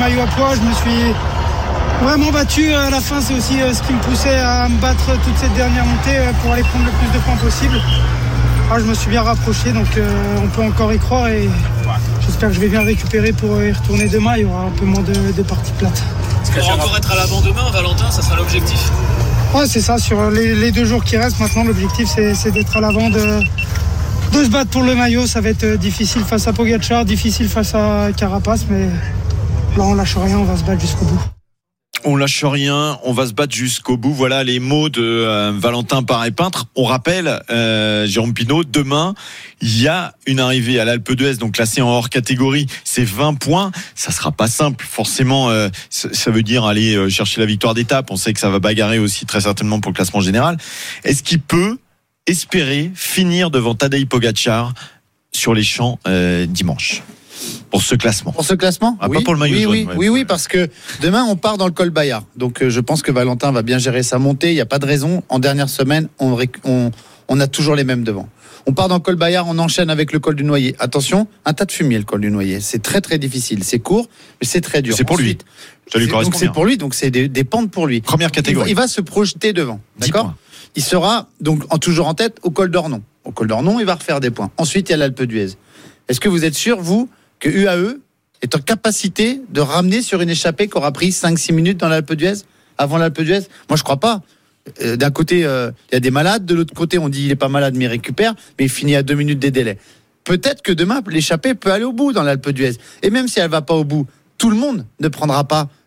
maillot à poids. Je me suis vraiment battu. À la fin, c'est aussi ce qui me poussait à me battre toute cette dernière montée pour aller prendre le plus de points possible. Je me suis bien rapproché, donc on peut encore y croire et j'espère que je vais bien récupérer pour y retourner demain. Il y aura un peu moins de parties plates. Est-ce qu'on va encore être à l'avant demain, Valentin? Ça sera l'objectif? Ouais, c'est ça. Sur les 2 jours qui restent, maintenant, l'objectif, c'est d'être à l'avant, de se battre pour le maillot. Ça va être difficile face à Pogačar, difficile face à Carapaz, mais là, on lâche rien, on va se battre jusqu'au bout. On lâche rien, on va se battre jusqu'au bout. Voilà les mots de Valentin Paré-Peintre. On rappelle, Jérôme Pinault, demain, il y a une arrivée à l'Alpe d'Huez, donc classée en hors catégorie. C'est 20 points. Ça sera pas simple, forcément. Ça veut dire aller chercher la victoire d'étape. On sait que ça va bagarrer aussi très certainement pour le classement général. Est-ce qu'il peut espérer finir devant Tadej Pogačar sur les champs dimanche? Pour ce classement. Pour ce classement ? Pas pour le maillot jaune. Oui, parce que demain, on part dans le col Bayard. Donc, je pense que Valentin va bien gérer sa montée. Il n'y a pas de raison. En dernière semaine, on a toujours les mêmes devant. On part dans le col Bayard, on enchaîne avec le col du Noyer. Attention, un tas de fumier, le col du Noyer. C'est très, très difficile. C'est court, mais c'est très dur. C'est pour lui. Ça lui correspond. Donc, c'est pour lui. Donc, c'est des pentes pour lui. Première catégorie. Il va se projeter devant. D'accord ? Il sera donc toujours en tête au col d'Ornon. Au col d'Ornon, il va refaire des points. Ensuite, il y a l'Alpe d'Huez. Est-ce que vous êtes sûr, vous, que UAE est en capacité de ramener sur une échappée qui aura pris 5-6 minutes dans l'Alpe d'Huez, avant l'Alpe d'Huez? Moi, je crois pas. D'un côté, il y a des malades. De l'autre côté, on dit il est pas malade, mais il récupère. Mais il finit à 2 minutes des délais. Peut-être que demain, l'échappée peut aller au bout dans l'Alpe d'Huez. Et même si elle va pas au bout, tout le monde ne reprendra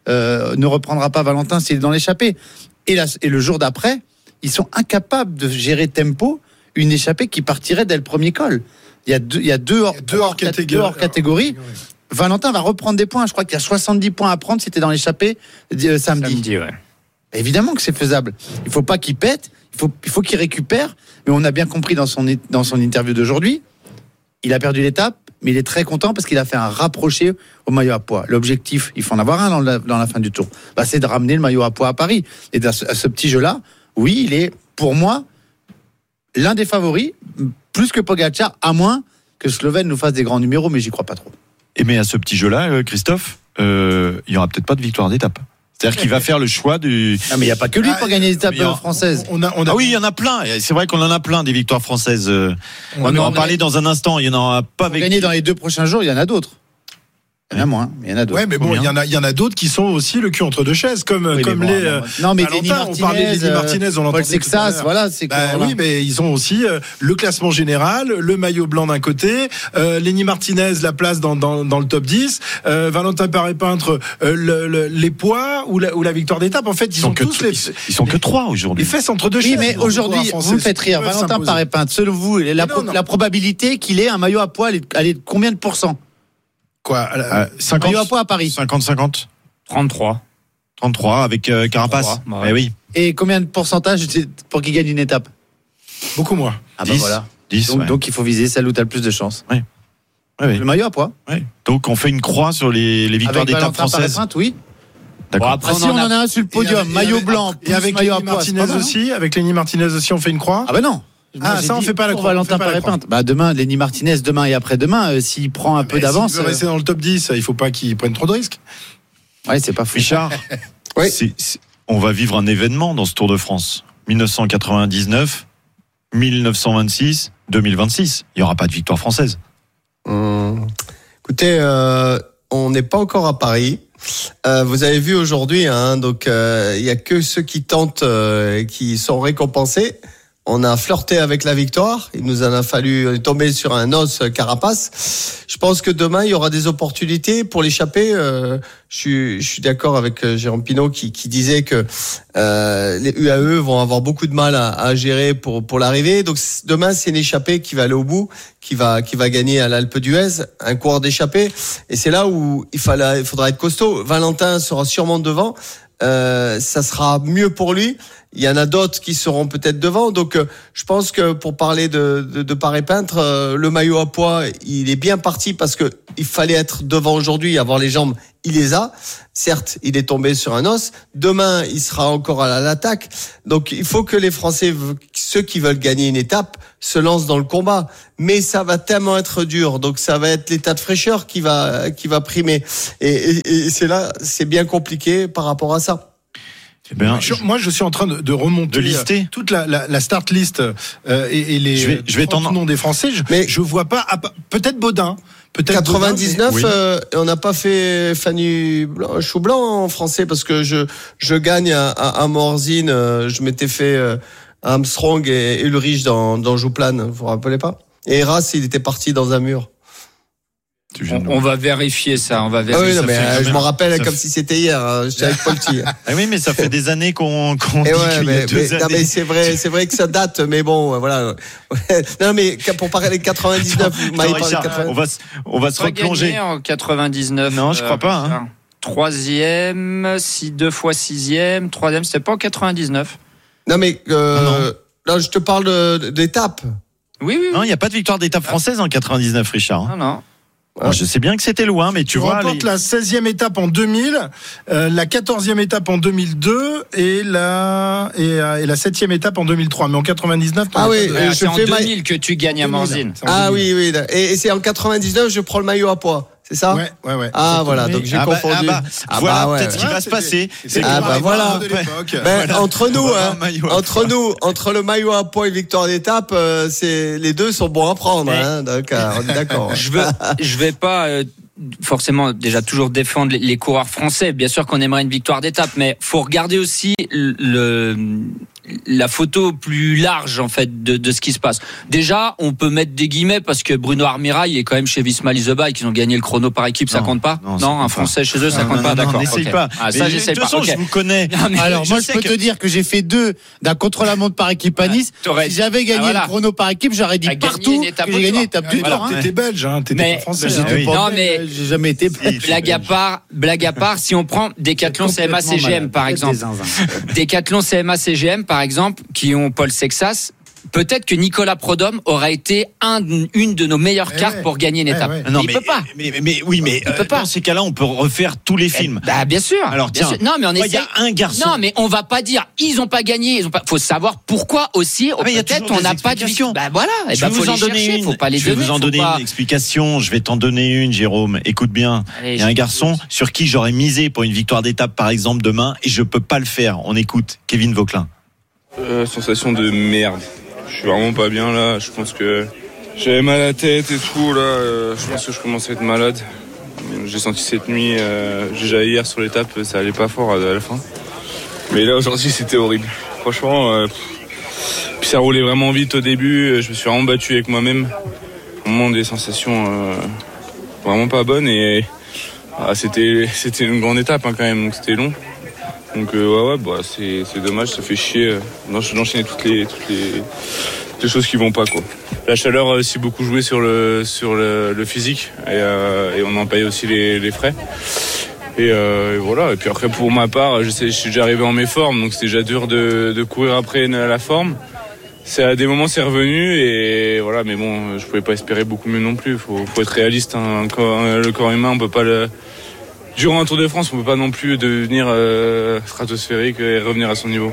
pas Valentin s'il est dans l'échappée. Et le jour d'après, ils sont incapables de gérer tempo une échappée qui partirait dès le premier col. Il y a deux hors catégories. Valentin va reprendre des points. Je crois qu'il y a 70 points à prendre si t'es dans l'échappée samedi. Ouais. Évidemment que c'est faisable. Il faut pas qu'il pète. Il faut qu'il récupère. Mais on a bien compris dans son interview d'aujourd'hui, il a perdu l'étape, mais il est très content parce qu'il a fait un rapproché au maillot à pois. L'objectif, il faut en avoir un dans la fin du tour. C'est de ramener le maillot à pois à Paris. Et à ce petit jeu-là, oui, il est, pour moi, l'un des favoris, plus que Pogačar, à moins que Slovène nous fasse des grands numéros, mais j'y crois pas trop. Mais à ce petit jeu-là, Christophe, il y aura peut-être pas de victoire d'étape. C'est-à-dire qu'il va faire le choix du... Ah, mais il n'y a pas que lui pour gagner les étapes françaises. Ah oui, il y en a plein. C'est vrai qu'on en a plein des victoires françaises. On va en parler dans un instant. Il y en aura pas avec... Gagner dans les 2 prochains jours, il y en a d'autres. Il y en a moins, mais il y en a d'autres. Ouais, mais bon, il y en a d'autres qui sont aussi le cul entre 2 chaises, comme les. Non, mais Lenny Martinez, on parlait de Lenny Martinez, on l'entendait. Paul Sexas, voilà, c'est oui, mais ils ont aussi le classement général, le maillot blanc d'un côté, Lenny Martinez, la place dans le top 10, Valentin Paré-Peintre, les poids ou la victoire d'étape. En fait, ils sont que 3 aujourd'hui. Les fesses entre 2 chaises. Oui, mais aujourd'hui, vous me faites rire. Valentin Paré-Peintre, selon vous, la probabilité qu'il ait un maillot à poids, elle est de combien de pourcents? Quoi, 50 maillot à poids à Paris. 50-50. 33 avec Carapaz. Ouais. Oui. Et combien de pourcentage pour qu'il gagne une étape? Beaucoup moins. 10, voilà. 10, donc il faut viser celle où tu as le plus de chance. Oui. Le maillot à poids. Oui. Donc on fait une croix sur les victoires d'étape françaises. Oui. D'accord. Après, si on en a un sur le podium, maillot blanc, et avec maillot à Lenny poids. Avec Lenny Martinez aussi, on fait une croix. Ah non. Ça on fait pas la croix. Valentin Paré-Peintre. Demain, Lenny Martinez, demain et après-demain, s'il prend un peu d'avance. S'il veut rester dans le top 10, il faut pas qu'il prenne trop de risques. Ouais, c'est pas fou. Richard, oui. On va vivre un événement dans ce Tour de France. 1999, 1926, 2026. Il n'y aura pas de victoire française. Écoutez, on n'est pas encore à Paris. Vous avez vu aujourd'hui, donc il y a que ceux qui tentent qui sont récompensés. On a flirté avec la victoire. Il nous en a fallu tomber sur un os Carapaz. Je pense que demain, il y aura des opportunités pour l'échapper. Je suis d'accord avec Jérôme Pinault qui disait que les UAE vont avoir beaucoup de mal à gérer pour l'arrivée. Donc demain, c'est une échappée qui va aller au bout, qui va gagner à l'Alpe d'Huez, un coureur d'échappée. Et c'est là où il faudra être costaud. Valentin sera sûrement devant. Ça sera mieux pour lui. Il y en a d'autres qui seront peut-être devant. Donc, je pense que pour parler de Paré-Peintre, le maillot à pois, il est bien parti parce que il fallait être devant aujourd'hui, avoir les jambes. Il les a. Certes, il est tombé sur un os. Demain, il sera encore à l'attaque. Donc, il faut que les Français, ceux qui veulent gagner une étape, se lancent dans le combat. Mais ça va tellement être dur. Donc, ça va être l'état de fraîcheur qui va primer. Et c'est bien compliqué par rapport à ça. Moi, je suis en train de remonter lister toute la start list et les je vais noms des Français. Je vois pas. Peut-être Baudin. Peut-être 99, Baudin, mais... on n'a pas fait Fanny Chou Blanc en français parce que je gagne à Morzine. Je m'étais fait Armstrong et Ulrich dans Jouplane. Vous vous rappelez pas? Et Eras, il était parti dans un mur. On va vérifier ça. Oui, je m'en rappelle comme si c'était hier. J'étais avec Polti. Oui, mais ça fait des années qu'on dit qu'il y a 2 années. Non, mais c'est vrai que ça date. Mais bon, voilà. Non, mais pour parler des 99, on va se replonger en 99. Non, je crois pas. Hein. 3e, 2 fois 6e, 3e, c'était pas en 99. Non, mais là, je te parle d'étape. Oui. Non, il n'y a pas de victoire d'étape française en 99, Richard. Non. Alors, je sais bien que c'était loin, mais tu vois. remporte la 16e étape en 2000, la 14e étape en 2002 et la 7e étape en 2003. Mais en 99, c'est en 2000 que tu gagnes à Morzine. Ah oui. Et c'est en 99, je prends le maillot à pois. C'est ça? Ouais. Ah voilà, donc j'ai confondu. Voilà, peut-être ce qui va se passer. Voilà. Entre nous, entre le maillot à pois et victoire d'étape, les deux sont bons à prendre. Hein, donc, on est d'accord. Je vais pas forcément déjà toujours défendre les coureurs français. Bien sûr qu'on aimerait une victoire d'étape, mais faut regarder aussi la photo plus large en fait de ce qui se passe. Déjà, on peut mettre des guillemets parce que Bruno Armirail il est quand même chez Visma Lease the Bike, ils ont gagné le chrono par équipe, ça compte pas. Non, un Français chez eux, ça compte pas. D'accord. N'essaye pas. Ça, j'essaye pas. De toute façon, je vous connais. Alors moi, je peux te dire que j'ai fait 2 d'un contre-la-montre par équipe à Nice. Si j'avais gagné le chrono par équipe, j'aurais dit partout que j'ai gagné l'étape du Tour. T'étais belge, t'étais pas français. Non, mais j'ai jamais été belge. Blague à part, si on prend Decathlon CMA CGM par exemple, Decathlon CMA CGM par exemple, qui ont Paul Sexas, peut-être que Nicolas Prodhomme aurait été une de nos meilleures cartes pour gagner une étape. Non, il peut pas. Mais il peut pas. Dans ces cas-là, on peut refaire tous les films. Bien sûr. Alors tiens, non, mais il y a un garçon. Non, mais on va pas dire ils ont pas gagné. Faut savoir pourquoi aussi. Peut-être on n'a pas de vision. Voilà. Je vais vous en donner une. Je vais vous en donner une explication. Je vais t'en donner une, Jérôme. Écoute bien. Il y a un garçon sur qui j'aurais misé pour une victoire d'étape, par exemple, demain, et je peux pas le faire. On écoute Kevin Vauquelin. Sensation de merde. Je suis vraiment pas bien là. Je pense que j'avais mal à la tête et tout là. Je pense que je commence à être malade. J'ai senti cette nuit, déjà hier sur l'étape, ça allait pas fort à la fin. Mais là aujourd'hui c'était horrible. Franchement, puis ça roulait vraiment vite au début. Je me suis vraiment battu avec moi-même. Vraiment des sensations vraiment pas bonnes et c'était une grande étape quand même, donc c'était long. Donc c'est dommage, ça fait chier d'enchaîner toutes les choses qui vont pas quoi. La chaleur a aussi beaucoup joué sur le physique et on en paye aussi les frais. Et voilà. Et puis après pour ma part, je suis déjà arrivé en méforme, donc c'était déjà dur de courir après la forme. À des moments c'est revenu et voilà, mais bon, je pouvais pas espérer beaucoup mieux non plus. Faut être réaliste. Hein. Le corps humain, on peut pas durant un Tour de France, on peut pas non plus devenir stratosphérique et revenir à son niveau.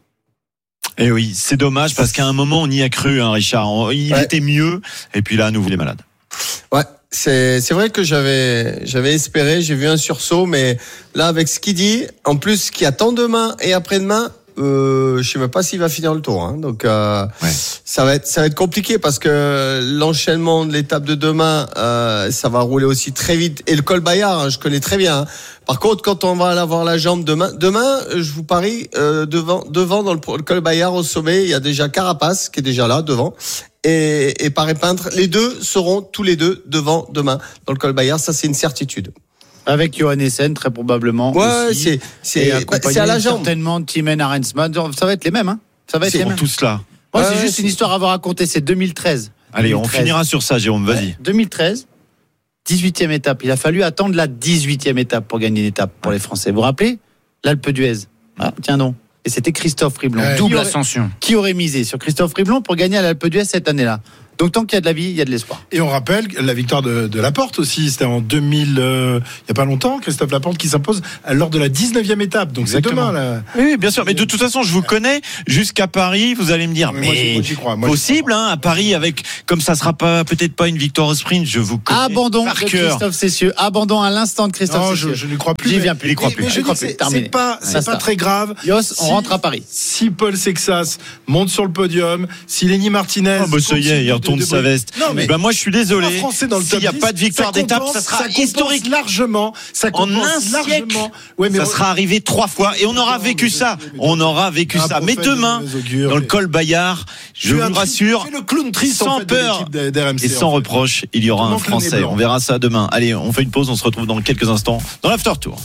Et oui, c'est dommage parce qu'à un moment on y a cru, hein, Richard. Il était mieux, et puis là, à nouveau, il est malade. Ouais, c'est vrai que j'avais espéré, j'ai vu un sursaut, mais là, avec ce qu'il dit, en plus, qu'il y a tant demain et après-demain, je sais même pas s'il va finir le tour, hein. Donc ça va être compliqué parce que l'enchaînement de l'étape de demain, ça va rouler aussi très vite. Et le col Bayard, hein, je connais très bien. Hein. Par contre, quand on va avoir la jambe demain, je vous parie devant dans le col Bayard au sommet, il y a déjà Carapace qui est déjà là devant. Et Paré-Peintre, les deux seront tous les deux devant demain dans le col Bayard. Ça, c'est une certitude. Avec Johan Essen, très probablement. Ouais, aussi. C'est à la jambe. Certainement, Timen Arensman. Ça va être les mêmes, hein. Ça va être les mêmes. Tous là. Moi, c'est juste une histoire à vous raconter. C'est 2013. Allez, 2013. On finira sur ça, Jérôme. Vas-y. 2013, 18e étape. Il a fallu attendre la 18e étape pour gagner une étape pour les Français. Vous vous rappelez? L'Alpe d'Huez. Ah, tiens donc. et c'était Christophe Riblon. Double ascension. Qui aurait misé sur Christophe Riblon pour gagner à l'Alpe d'Huez cette année-là? Donc tant qu'il y a de la vie, il y a de l'espoir. Et on rappelle la victoire de Laporte aussi, c'était en 2000, il n'y a pas longtemps, Christophe Laporte qui s'impose lors de la 19e étape. Donc exactement. C'est demain là. Oui, bien sûr. Mais de toute façon, je vous connais jusqu'à Paris. Vous allez me dire, mais j'y crois. possible, hein, à Paris, avec comme ça sera peut-être pas une victoire au sprint. Je vous connais. Abandon par de cœur. Christophe Cessieux. Abandon à l'instant de Christophe Cessieux. Je ne crois plus. J'y viens plus. Mais je dis, c'est pas très grave. Yos, on rentre à Paris. Si Paul Sexas monte sur le podium, si Lenny Martinez. Oh, bah ça y est, il retourne sa veste. Non, mais ben moi je suis désolé. S'il n'y a pas de victoire d'étape, ça sera historique. Largement. Ça en un siècle, ouais, mais ça sera arrivé 3 fois et on aura vécu ça. On aura vécu ça. Mais demain, dans le col Bayard, je vous rassure, le clown triste sans peur et sans reproche, il y aura un Français. On verra ça demain. Allez, on fait une pause. On se retrouve dans quelques instants dans l'After Tour.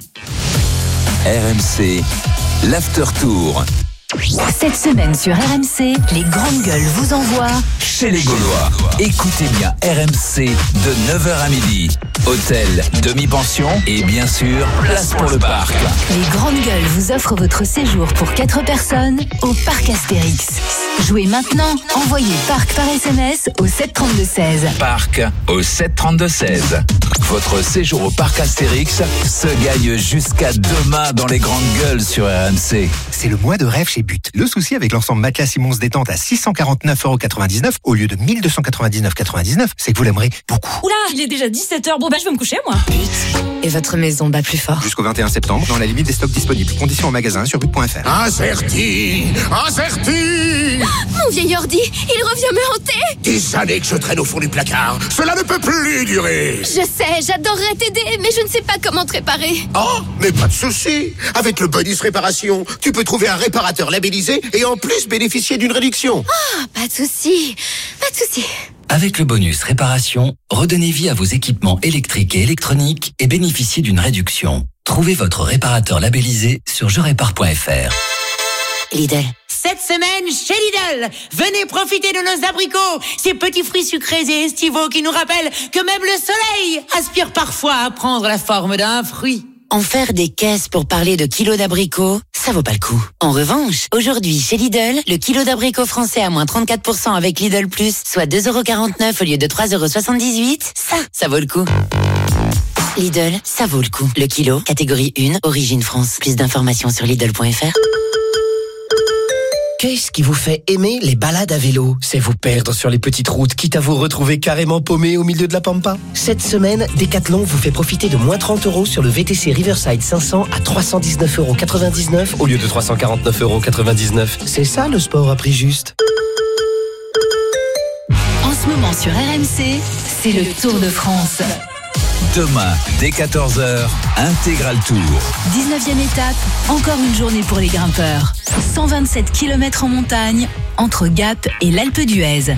RMC, l'After Tour. Cette semaine sur RMC, les grandes gueules vous envoient chez les Gaulois. Écoutez bien RMC de 9h à midi. Hôtel, demi-pension et bien sûr, place pour le parc. Les grandes gueules vous offrent votre séjour pour 4 personnes au parc Astérix. Jouez maintenant, envoyez parc par SMS au 732-16. Parc au 732-16. Votre séjour au parc Astérix se gagne jusqu'à demain dans les grandes gueules sur RMC. C'est le mois de rêve chez But. Le souci avec l'ensemble matelas Simons détente à 649,99€ au lieu de 1299,99€, c'est que vous l'aimerez beaucoup. Oula, il est déjà 17h. Bon bah je vais me coucher moi. But. Et votre maison bat plus fort. Jusqu'au 21 septembre, dans la limite des stocks disponibles. Conditions en magasin sur but.fr. Incerti. Mon vieil ordi, il revient me hanter. Des années que je traîne au fond du placard. Cela ne peut plus durer. Je sais, j'adorerais t'aider, mais je ne sais pas comment te réparer. Oh, mais pas de souci. Avec le bonus réparation, tu peux trouver un réparateur labellisé et en plus bénéficier d'une réduction. Ah, pas de souci. Avec le bonus réparation, redonnez vie à vos équipements électriques et électroniques et bénéficiez d'une réduction. Trouvez votre réparateur labellisé sur jerépare.fr. Lidl. Cette semaine, chez Lidl, venez profiter de nos abricots, ces petits fruits sucrés et estivaux qui nous rappellent que même le soleil aspire parfois à prendre la forme d'un fruit. En faire des caisses pour parler de kilos d'abricots, ça vaut pas le coup. En revanche, aujourd'hui, chez Lidl, le kilo d'abricots français à moins 34% avec Lidl Plus, soit 2,49€ au lieu de 3,78€, ça vaut le coup. Lidl, ça vaut le coup. Le kilo, catégorie 1, origine France. Plus d'informations sur Lidl.fr. Qu'est-ce qui vous fait aimer les balades à vélo? C'est vous perdre sur les petites routes, quitte à vous retrouver carrément paumé au milieu de la pampa. Cette semaine, Decathlon vous fait profiter de moins 30€ sur le VTC Riverside 500 à 319,99€ au lieu de 349,99€. C'est ça le sport à prix juste. En ce moment sur RMC, c'est le Tour de France. Demain, dès 14h, Intégral Tour. 19e étape, encore une journée pour les grimpeurs. 127 km en montagne, entre Gap et l'Alpe d'Huez.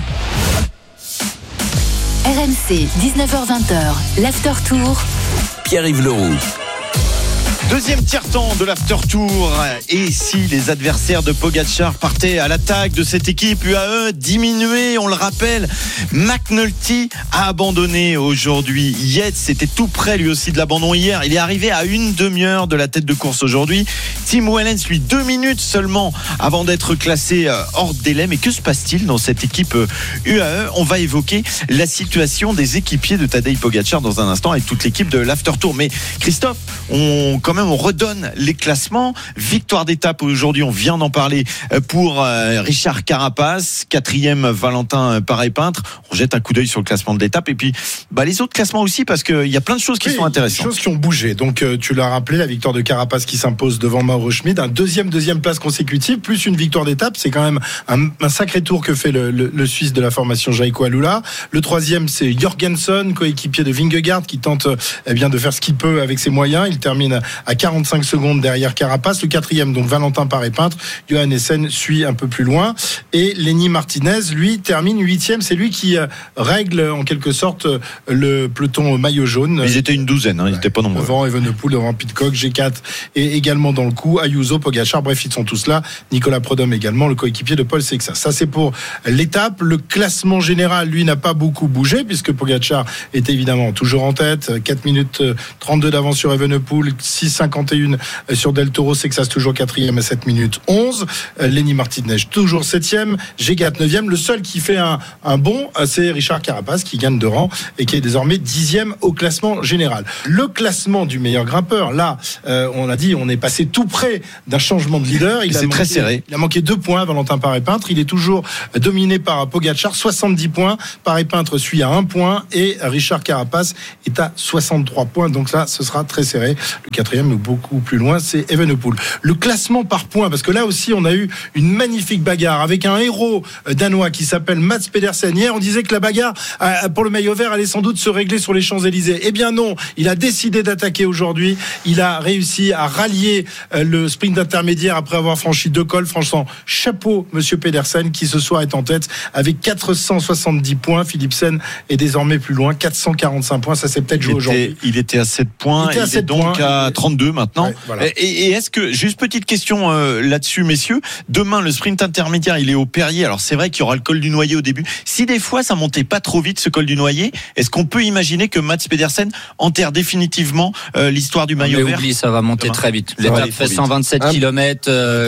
RMC, 19h-20h, l'After Tour. Pierre-Yves Leroux. Deuxième tiers-temps de l'After Tour. Et si les adversaires de Pogacar partaient à l'attaque de cette équipe UAE diminuée, on le rappelle, McNulty a abandonné aujourd'hui. Yates était tout près lui aussi de l'abandon hier. Il est arrivé à une demi-heure de la tête de course aujourd'hui. Tim Wellens, lui, 2 minutes seulement avant d'être classé hors délai. Mais que se passe-t-il dans cette équipe UAE? On va évoquer la situation des équipiers de Tadej Pogacar dans un instant avec toute l'équipe de l'After Tour. Mais Christophe, on redonne les classements. Victoire d'étape aujourd'hui, on vient d'en parler pour Richard Carapace, 4e Valentin Paré-Peintre. On jette un coup d'œil sur le classement de l'étape et puis les autres classements aussi parce qu'il y a plein de choses qui sont intéressantes. Des choses qui ont bougé. Donc tu l'as rappelé, la victoire de Carapace qui s'impose devant Mauro Schmid, un deuxième place consécutive, plus une victoire d'étape. C'est quand même un sacré tour que fait le Suisse de la formation Jaiko Alula. Le 3e, c'est Jorgensen, coéquipier de Vingegaard, qui tente de faire ce qu'il peut avec ses moyens. Il termine à 45 secondes derrière Carapace. Le 4e, donc Valentin Paré-Peintre. Johan Essen suit un peu plus loin. Et Lenny Martinez, lui, termine 8e. C'est lui qui règle en quelque sorte le peloton maillot jaune. Ils étaient une douzaine, ils n'étaient pas nombreux. Devant Evenepoel, devant Pidcock, G4 et également dans le coup Ayuso, Pogacar, bref, ils sont tous là. Nicolas Prudhomme également, le coéquipier de Paul Sexas. Ça, c'est pour l'étape. Le classement général, lui, n'a pas beaucoup bougé puisque Pogacar est évidemment toujours en tête. 4 minutes 32 d'avance sur Evenepoel, 6 6,51 sur Del Toro. Sexas toujours 4e à 7 minutes 11. Lenny Martinez toujours 7e. Gégat 9e. Le seul qui fait un bond, c'est Richard Carapace qui gagne 2 rangs et qui est désormais 10e au classement général. Le classement du meilleur grimpeur, là, on l'a dit, on est passé tout près d'un changement de leader. Très serré. Il a manqué 2 points, Valentin Paré-Peintre. Il est toujours dominé par Pogačar, 70 points. Paré-Peintre suit à 1 point et Richard Carapace est à 63 points. Donc là, ce sera très serré. Le 4e, beaucoup plus loin, c'est Evenepoel. Le classement par points, parce que là aussi, on a eu une magnifique bagarre avec un héros danois qui s'appelle Mats Pedersen. Hier, on disait que la bagarre pour le maillot vert allait sans doute se régler sur les Champs-Élysées. Eh bien non, il a décidé d'attaquer aujourd'hui. Il a réussi à rallier le sprint intermédiaire après avoir franchi 2 cols. Franchement, chapeau, monsieur Pedersen, qui ce soir est en tête avec 470 points. Philipsen est désormais plus loin, 445 points. Ça s'est peut-être joué aujourd'hui. Il était à 7 points. Il est donc à 32 maintenant. Ouais, voilà. Et est-ce que, juste petite question là-dessus, messieurs, demain, le sprint intermédiaire, il est au Perrier. Alors, c'est vrai qu'il y aura le col du Noyer au début. Si des fois, ça montait pas trop vite, ce col du Noyer, est-ce qu'on peut imaginer que Mats Pedersen enterre définitivement l'histoire du maillot vert? Oublie, ça va monter demain. Très vite. L'étape fait 127 km.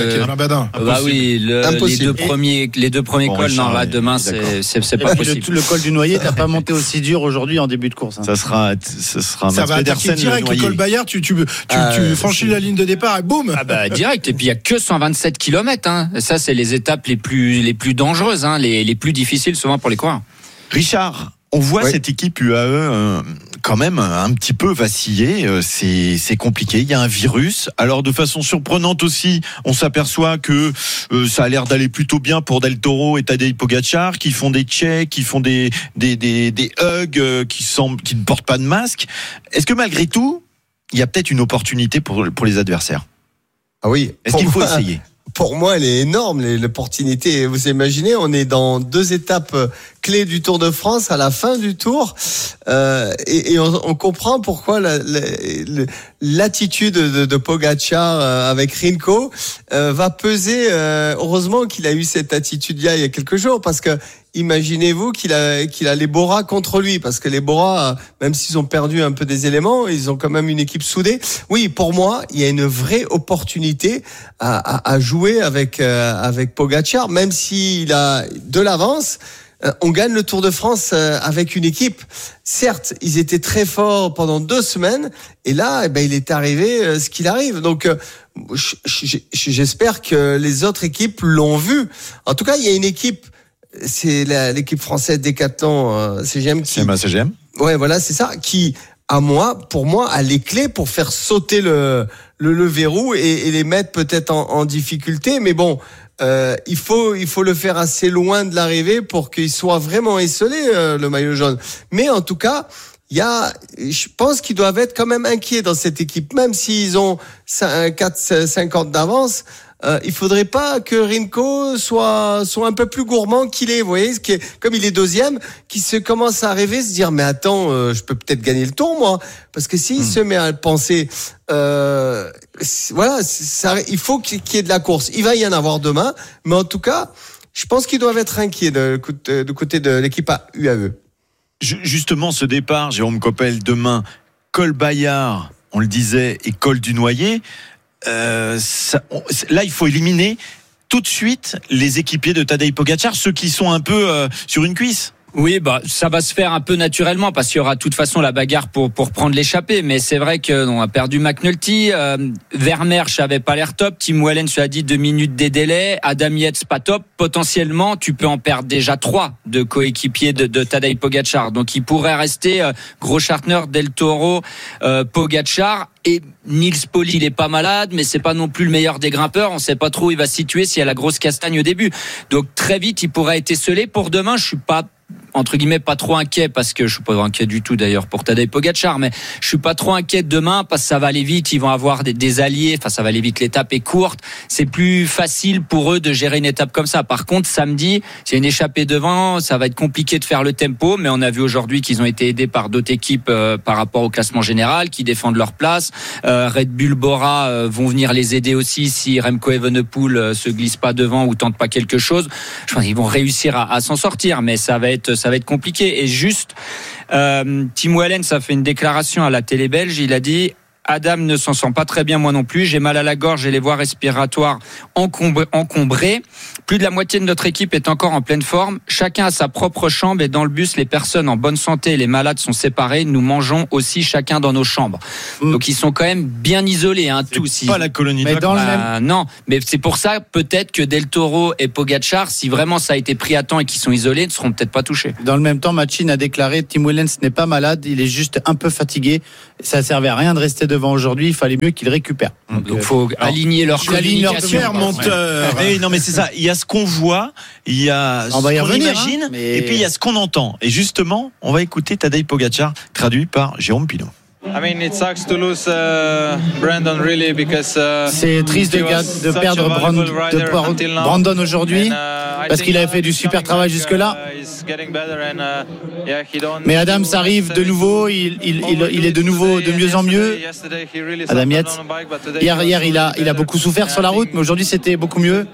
Oui, les deux premiers cols, non, là, demain, c'est pas possible. Le col du Noyer, t'as pas monté aussi dur aujourd'hui en début de course. Ça sera Mats Pedersen direct. Le col Bayard, tu franchis la ligne de départ et boum. Direct. Et puis, il y a que 127 km, hein. Ça, c'est les étapes les plus dangereuses, hein, les plus difficiles souvent pour les coureurs. Richard, on voit cette équipe UAE quand même un petit peu vaciller. C'est compliqué. Il y a un virus. Alors de façon surprenante aussi, on s'aperçoit que ça a l'air d'aller plutôt bien pour Del Toro et Tadej Pogačar, qui font des checks, qui font des hugs, qui ne portent pas de masque. Est-ce que malgré tout, il y a peut-être une opportunité pour les adversaires? Ah oui. Est-ce qu'il faut essayer? Pour moi, elle est énorme, l'opportunité. Vous imaginez, on est dans 2 étapes clés du Tour de France à la fin du Tour, et on comprend pourquoi l'attitude de Pogačar avec Rinko va peser. Heureusement qu'il a eu cette attitude-là il y a quelques jours, parce que imaginez-vous qu'il a les Bora contre lui, parce que les Bora, même s'ils ont perdu un peu des éléments, ils ont quand même une équipe soudée. Oui, pour moi, il y a une vraie opportunité à jouer avec Pogačar, même s'il a de l'avance. On gagne le Tour de France avec une équipe. Certes, ils étaient très forts pendant 2 semaines, et là, il est arrivé ce qu'il arrive. Donc, j'espère que les autres équipes l'ont vu. En tout cas, il y a une équipe. C'est l'équipe française Decathlon CGM qui... CGM. Ouais, voilà, c'est ça, qui, pour moi, a les clés pour faire sauter le verrou et les mettre peut-être en difficulté. Mais bon, il faut le faire assez loin de l'arrivée pour qu'il soit vraiment esselé, le maillot jaune. Mais en tout cas, je pense qu'ils doivent être quand même inquiets dans cette équipe, même s'ils ont 4-50 d'avance. Il faudrait pas que Rinko soit un peu plus gourmand qu'il est, vous voyez, comme il est 2e, qui se commence à rêver, se dire, mais attends, je peux peut-être gagner le Tour, moi, parce que s'il se met à le penser, voilà, il faut qu'il y ait de la course. Il va y en avoir demain, mais en tout cas, je pense qu'ils doivent être inquiets du côté de l'équipe UAE. Justement, ce départ, Jérôme Coppel, demain, col Bayard, on le disait, et col du Noyer. Là, il faut éliminer tout de suite les équipiers de Tadej Pogačar, ceux qui sont un peu sur une cuisse. Oui, ça va se faire un peu naturellement, parce qu'il y aura de toute façon la bagarre pour prendre l'échappée. Mais c'est vrai qu'on a perdu McNulty, Vermeersch avait pas l'air top, Tim Wellens a dit 2 minutes des délais, Adam Yates pas top. Potentiellement, tu peux en perdre déjà 3 de coéquipiers de Tadej Pogačar. Donc il pourrait rester Großschartner, Del Toro, Pogačar. Et Nils Pauli, il est pas malade, mais c'est pas non plus le meilleur des grimpeurs. On sait pas trop où il va se situer s'il y a la grosse castagne au début. Donc très vite, il pourrait être esselé. Pour demain, je suis pas, entre guillemets, pas trop inquiet, parce que je suis pas inquiet du tout d'ailleurs pour Tadej Pogačar, mais je suis pas trop inquiet demain, parce que ça va aller vite, ils vont avoir des alliés, enfin ça va aller vite, l'étape est courte, c'est plus facile pour eux de gérer une étape comme ça. Par contre, samedi, s'il y a une échappée devant, ça va être compliqué de faire le tempo, mais on a vu aujourd'hui qu'ils ont été aidés par d'autres équipes par rapport au classement général, qui défendent leur place. Red Bull, Bora vont venir les aider aussi si Remco Evenepoel se glisse pas devant ou tente pas quelque chose. Je pense qu'ils vont réussir à s'en sortir, mais ça va être compliqué. Et juste, Tim Wellens a fait une déclaration à la télé belge. Il a dit: Adam ne s'en sent pas très bien, moi non plus. J'ai mal à la gorge et les voies respiratoires encombrées. Plus de la moitié de notre équipe est encore en pleine forme. Chacun a sa propre chambre et dans le bus, les personnes en bonne santé et les malades sont séparés. Nous mangeons aussi chacun dans nos chambres. Donc ils sont quand même bien isolés, tous. C'est pas la colonie de vacances. Non, mais c'est pour ça peut-être que Del Toro et Pogačar, si vraiment ça a été pris à temps et qu'ils sont isolés, ne seront peut-être pas touchés. Dans le même temps, Machine a déclaré Tim Wellens n'est pas malade, il est juste un peu fatigué. Ça servait à rien de rester devant aujourd'hui, il fallait mieux qu'il récupère. Donc il faut aligner leur communication. Menteur. Non mais c'est ça, il y a ce qu'on voit, il y a ce qu'on imagine, et puis il y a ce qu'on entend. Et justement, on va écouter Tadej Pogačar, traduit par Jérôme Pinot. C'est triste de perdre Brandon aujourd'hui parce qu'il avait fait du super travail jusque-là. Mais Adams arrive de nouveau, il est de nouveau de mieux en mieux. Adam Yates. Hier, il a beaucoup souffert sur la route, mais aujourd'hui c'était beaucoup mieux.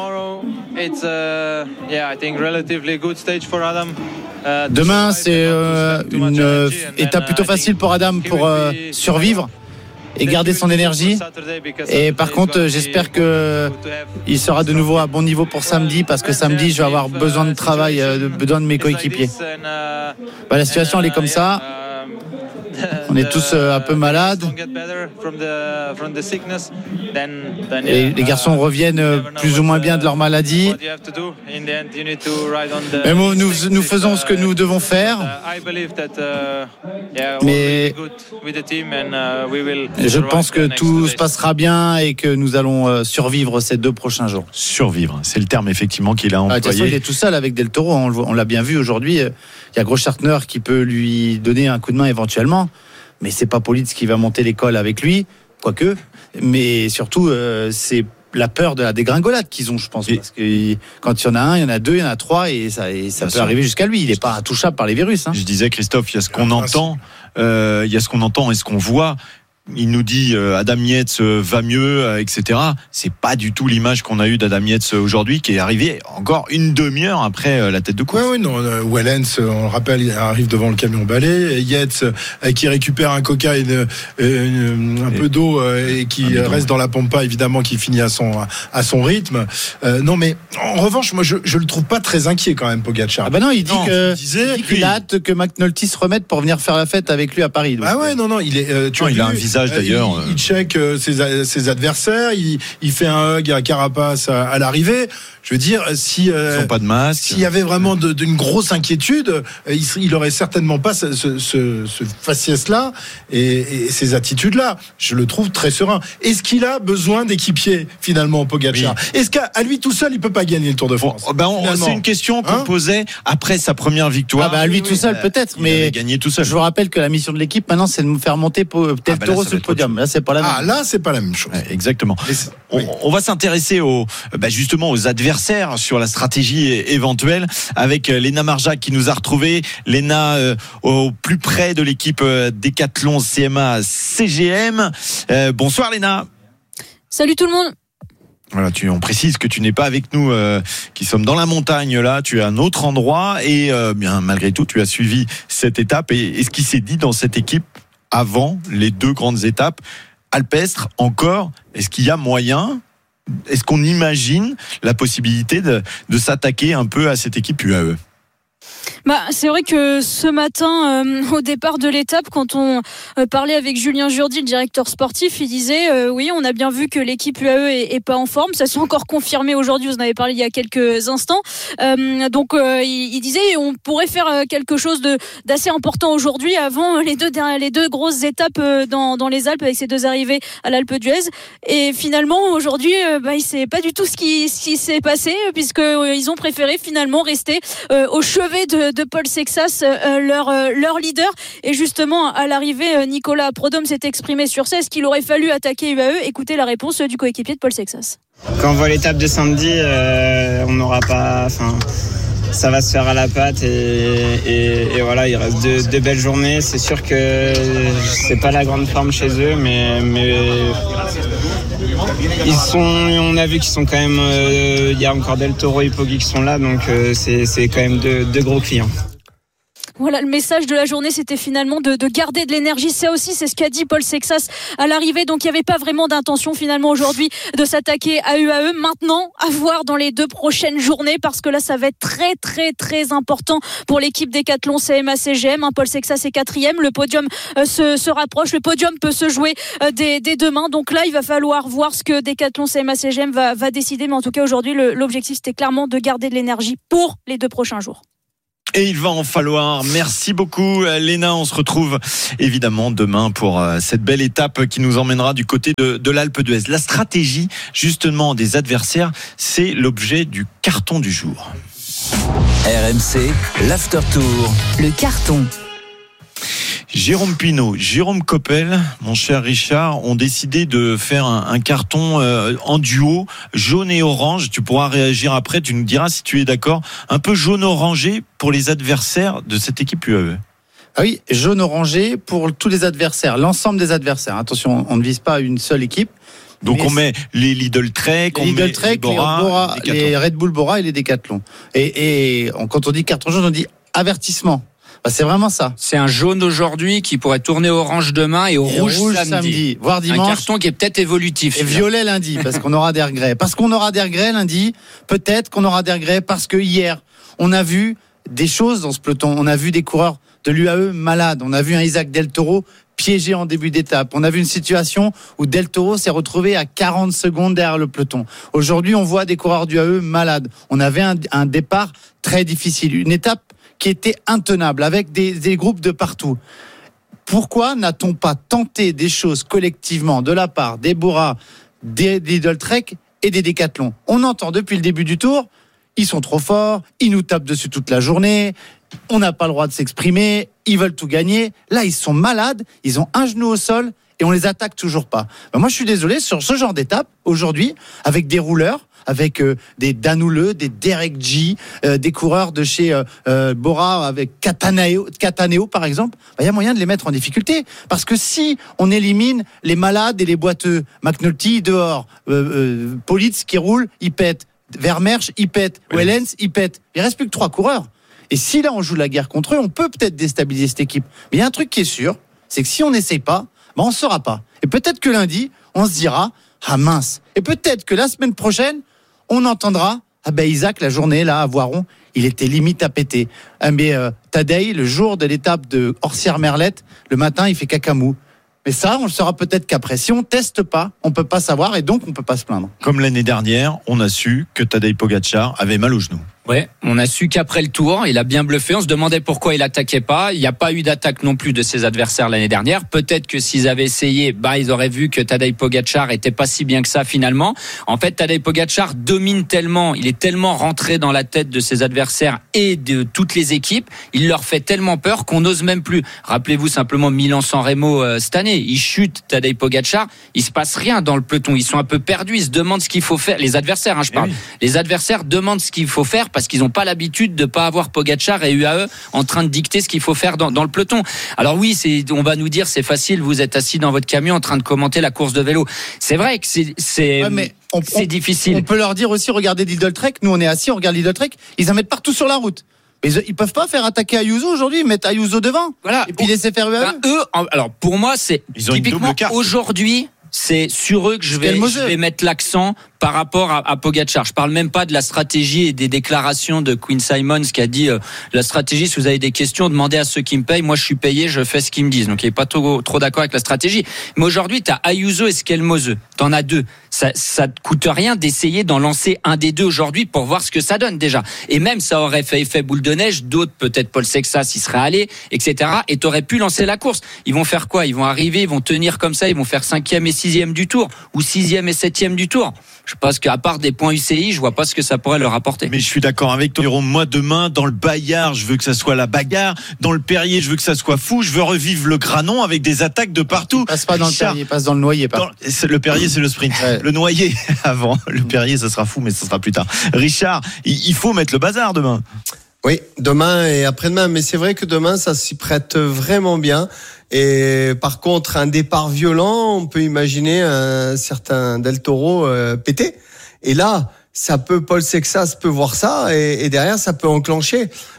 Demain, c'est une étape plutôt facile pour Adam pour survivre et garder son énergie. Et par contre, j'espère qu'il sera de nouveau à bon niveau pour samedi, parce que samedi, je vais avoir besoin de travail, besoin de mes coéquipiers. La situation, elle est comme ça. On est tous un peu malades. Et les garçons reviennent plus ou moins bien de leur maladie. Mais nous faisons ce que nous devons faire. Mais je pense que tout se passera bien et que nous allons survivre ces 2 prochains jours. Survivre, c'est le terme effectivement qu'il a employé. De toute façon, il est tout seul avec Del Toro. On l'a bien vu aujourd'hui. Il y a Großschartner qui peut lui donner un coup de main éventuellement. Mais c'est pas Police qui va monter l'école avec lui, quoique. Mais surtout, c'est la peur de la dégringolade qu'ils ont, je pense. Parce que quand il y en a un, il y en a 2, il y en a 3, et ça peut arriver jusqu'à lui. Il n'est pas intouchable par les virus. Je disais, Christophe, il y a ce qu'on entend, il y a ce qu'on entend et ce qu'on voit. Il nous dit Adam Yates va mieux, etc. C'est pas du tout l'image qu'on a eue d'Adam Yates aujourd'hui, qui est arrivé encore une demi-heure après la tête de course. Oui, non. Wellens, on le rappelle, il arrive devant le camion balai. Yates qui récupère un coca, un peu d'eau et qui reste dans la pampa, évidemment, qui finit à son rythme. Non, mais en revanche, moi, je le trouve pas très inquiet quand même, Pogačar. Il dit qu'il a hâte que McNulty se remette pour venir faire la fête avec lui à Paris. Donc, il est. il a un visage d'ailleurs. Il check ses adversaires, il fait un hug à Carapace à l'arrivée. Je veux dire, si ils n'ont pas de masque, s'il y avait vraiment d'une grosse inquiétude, il aurait certainement pas ce faciès-là et ces attitudes-là. Je le trouve très serein. Est-ce qu'il a besoin d'équipiers finalement, Pogačar ? Est-ce qu'à lui tout seul, il peut pas gagner le Tour de France ? C'est une question qu'on posait après sa première victoire. Lui tout seul peut-être, mais gagné tout seul. Je vous rappelle que la mission de l'équipe maintenant, c'est de nous faire monter peut-être Toro sur le podium. Là, c'est pas la même. Là, c'est pas la même chose. Exactement. On va s'intéresser justement aux adversaires sur la stratégie éventuelle avec Léna Marjac qui nous a retrouvés. Léna au plus près de l'équipe Décathlon CMA CGM. Bonsoir Léna. Salut tout le monde. Voilà, on précise que tu n'es pas avec nous, qui sommes dans la montagne là. Tu es à un autre endroit et bien malgré tout, tu as suivi cette étape. Et ce qui s'est dit dans cette équipe avant les 2 grandes étapes alpestres encore, est-ce qu'il y a moyen? Est-ce qu'on imagine la possibilité de s'attaquer un peu à cette équipe UAE? C'est vrai que ce matin, au départ de l'étape, quand on parlait avec Julien Jourdi, le directeur sportif, il disait oui, on a bien vu que l'équipe UAE est pas en forme. Ça s'est encore confirmé aujourd'hui. Vous en avez parlé il y a quelques instants. Donc il disait on pourrait faire quelque chose d'assez important aujourd'hui avant les deux grosses étapes dans les Alpes avec ces 2 arrivées à l'Alpe d'Huez. Et finalement aujourd'hui, il sait pas du tout ce qui s'est passé puisque ils ont préféré finalement rester au chevet de Paul Sexas, leur leader. Et justement, à l'arrivée, Nicolas Prodhomme s'est exprimé sur ça. Est-ce qu'il aurait fallu attaquer UAE? Écoutez la réponse du coéquipier de Paul Sexas. Quand on voit l'étape de samedi, on n'aura pas... ça va se faire à la patte et voilà, il reste 2 belles journées. C'est sûr que c'est pas la grande forme chez eux, mais on a vu qu'ils sont quand même, il y a encore Del Toro et Poggi qui sont là, donc c'est quand même 2 gros clients. Voilà, le message de la journée, c'était finalement de garder de l'énergie. Ça aussi, c'est ce qu'a dit Paul Sexas à l'arrivée. Donc, il n'y avait pas vraiment d'intention finalement aujourd'hui de s'attaquer à UAE. Maintenant, à voir dans les 2 prochaines journées, parce que là, ça va être très, très, très important pour l'équipe Décathlon CMA CGM. Paul Sexas est 4e. Le podium se rapproche. Le podium peut se jouer dès demain. Donc là, il va falloir voir ce que Décathlon CMA CGM va décider. Mais en tout cas, aujourd'hui, l'objectif, c'était clairement de garder de l'énergie pour les 2 prochains jours. Et il va en falloir. Merci beaucoup, Léna. On se retrouve évidemment demain pour cette belle étape qui nous emmènera du côté de l'Alpe d'Huez. La stratégie, justement, des adversaires, c'est l'objet du carton du jour. RMC, l'After Tour. Le carton. Jérôme Pinault, Jérôme Coppel, mon cher Richard, ont décidé de faire un carton en duo, jaune et orange. Tu pourras réagir après, tu nous diras si tu es d'accord. Un peu jaune-orangé pour les adversaires de cette équipe UAE. Ah oui, jaune-orangé pour tous les adversaires, l'ensemble des adversaires. Attention, on ne vise pas une seule équipe. Donc on met les Lidl Trek, les Bora, les Red Bull Bora et les Décathlon. Et quand on dit carton jaune, on dit avertissement. C'est vraiment ça. C'est un jaune aujourd'hui qui pourrait tourner orange demain et rouge samedi. Voire dimanche. Un carton qui est peut-être évolutif. Et violet lundi, parce qu'on aura des regrets. Parce qu'on aura des regrets lundi, peut-être qu'on aura des regrets parce que hier, on a vu des choses dans ce peloton. On a vu des coureurs de l'UAE malades. On a vu un Isaac Del Toro piégé en début d'étape. On a vu une situation où Del Toro s'est retrouvé à 40 secondes derrière le peloton. Aujourd'hui, on voit des coureurs d'UAE malades. On avait un départ très difficile. Une étape qui était intenable, avec des groupes de partout. Pourquoi n'a-t-on pas tenté des choses collectivement de la part des Bora, des Lidl Trek et des Décathlon? On entend depuis le début du tour, ils sont trop forts, ils nous tapent dessus toute la journée, on n'a pas le droit de s'exprimer, ils veulent tout gagner. Là, ils sont malades, ils ont un genou au sol et on les attaque toujours pas. Moi, je suis désolé, sur ce genre d'étape, aujourd'hui, avec des rouleurs, avec des Danoule, des Derek G, des coureurs de chez Bora avec Cataneo par exemple, il y a moyen de les mettre en difficulté. Parce que si on élimine les malades et les boiteux, McNulty dehors, Politz qui roule, il pète, Vermersch, il pète, Wellens, il pète. Il reste plus que 3 coureurs. Et si là on joue la guerre contre eux, on peut peut-être déstabiliser cette équipe. Mais il y a un truc qui est sûr, c'est que si on n'essaye pas, on ne saura pas. Et peut-être que lundi, on se dira, ah mince. Et peut-être que la semaine prochaine, on entendra, Isaac, la journée, là, à Voiron, il était limite à péter. Mais Tadej, le jour de l'étape de Orsières-Merlette, le matin, il fait cacamou. Mais ça, on le saura peut-être qu'après. Si on teste pas, on peut pas savoir et donc on peut pas se plaindre. Comme l'année dernière, on a su que Tadej Pogačar avait mal au genou. Ouais, on a su qu'après le tour, il a bien bluffé. On se demandait pourquoi il attaquait pas. Il n'y a pas eu d'attaque non plus de ses adversaires l'année dernière. Peut-être que s'ils avaient essayé, ils auraient vu que Tadej Pogačar était pas si bien que ça finalement. En fait, Tadej Pogačar domine tellement, il est tellement rentré dans la tête de ses adversaires et de toutes les équipes. Il leur fait tellement peur qu'on n'ose même plus. Rappelez-vous simplement Milan-San Remo cette année. Il chute Tadej Pogačar. Il se passe rien dans le peloton. Ils sont un peu perdus. Ils se demandent ce qu'il faut faire. Les adversaires, je parle. Oui. Les adversaires demandent ce qu'il faut faire parce qu'ils n'ont pas l'habitude de pas avoir Pogačar et UAE en train de dicter ce qu'il faut faire dans le peloton. Alors oui, on va nous dire c'est facile, vous êtes assis dans votre camion en train de commenter la course de vélo. C'est vrai que c'est difficile. On peut leur dire aussi, regardez Lidl Trek, nous on est assis, on regarde Lidl Trek, ils en mettent partout sur la route. Mais ils peuvent pas faire attaquer Ayuso aujourd'hui, mettre Ayuso devant. Voilà. Et puis laisser faire UAE. Alors pour moi, c'est typiquement aujourd'hui, c'est sur eux que je vais mettre l'accent par rapport à Pogačar. Je parle même pas de la stratégie et des déclarations de Quinn Simons qui a dit la stratégie, si vous avez des questions, demandez à ceux qui me payent. Moi, je suis payé, je fais ce qu'ils me disent. Donc, il est pas trop d'accord avec la stratégie. Mais aujourd'hui, t'as Ayuso et Skelmose. T'en as 2. Ça te coûte rien d'essayer d'en lancer un des 2 aujourd'hui pour voir ce que ça donne déjà. Et même, ça aurait fait effet boule de neige. D'autres, peut-être Paul Sexas, y serait allé, etc. Et t'aurais pu lancer la course. Ils vont faire quoi? Ils vont arriver, ils vont tenir comme ça, ils vont faire 5e et 6e du tour, ou 6e et 7e du tour. Je pense qu'à part des points UCI, je vois pas ce que ça pourrait leur apporter. Mais je suis d'accord avec toi, Jérôme. Moi, demain, dans le Bayard, je veux que ça soit la bagarre. Dans le Perrier, je veux que ça soit fou. Je veux revivre le Granon avec des attaques de partout. Il passe pas dans le Perrier, il passe dans le Noyer. Le Perrier, c'est le sprint. Ouais. Le Noyer, avant. Le Perrier, ça sera fou, mais ça sera plus tard. Richard, il faut mettre le bazar demain. Oui, demain et après-demain. Mais c'est vrai que demain, ça s'y prête vraiment bien. Et par contre, un départ violent, on peut imaginer un certain Del Toro pété. Et là, Paul Sexas peut voir ça et derrière, ça peut enclencher.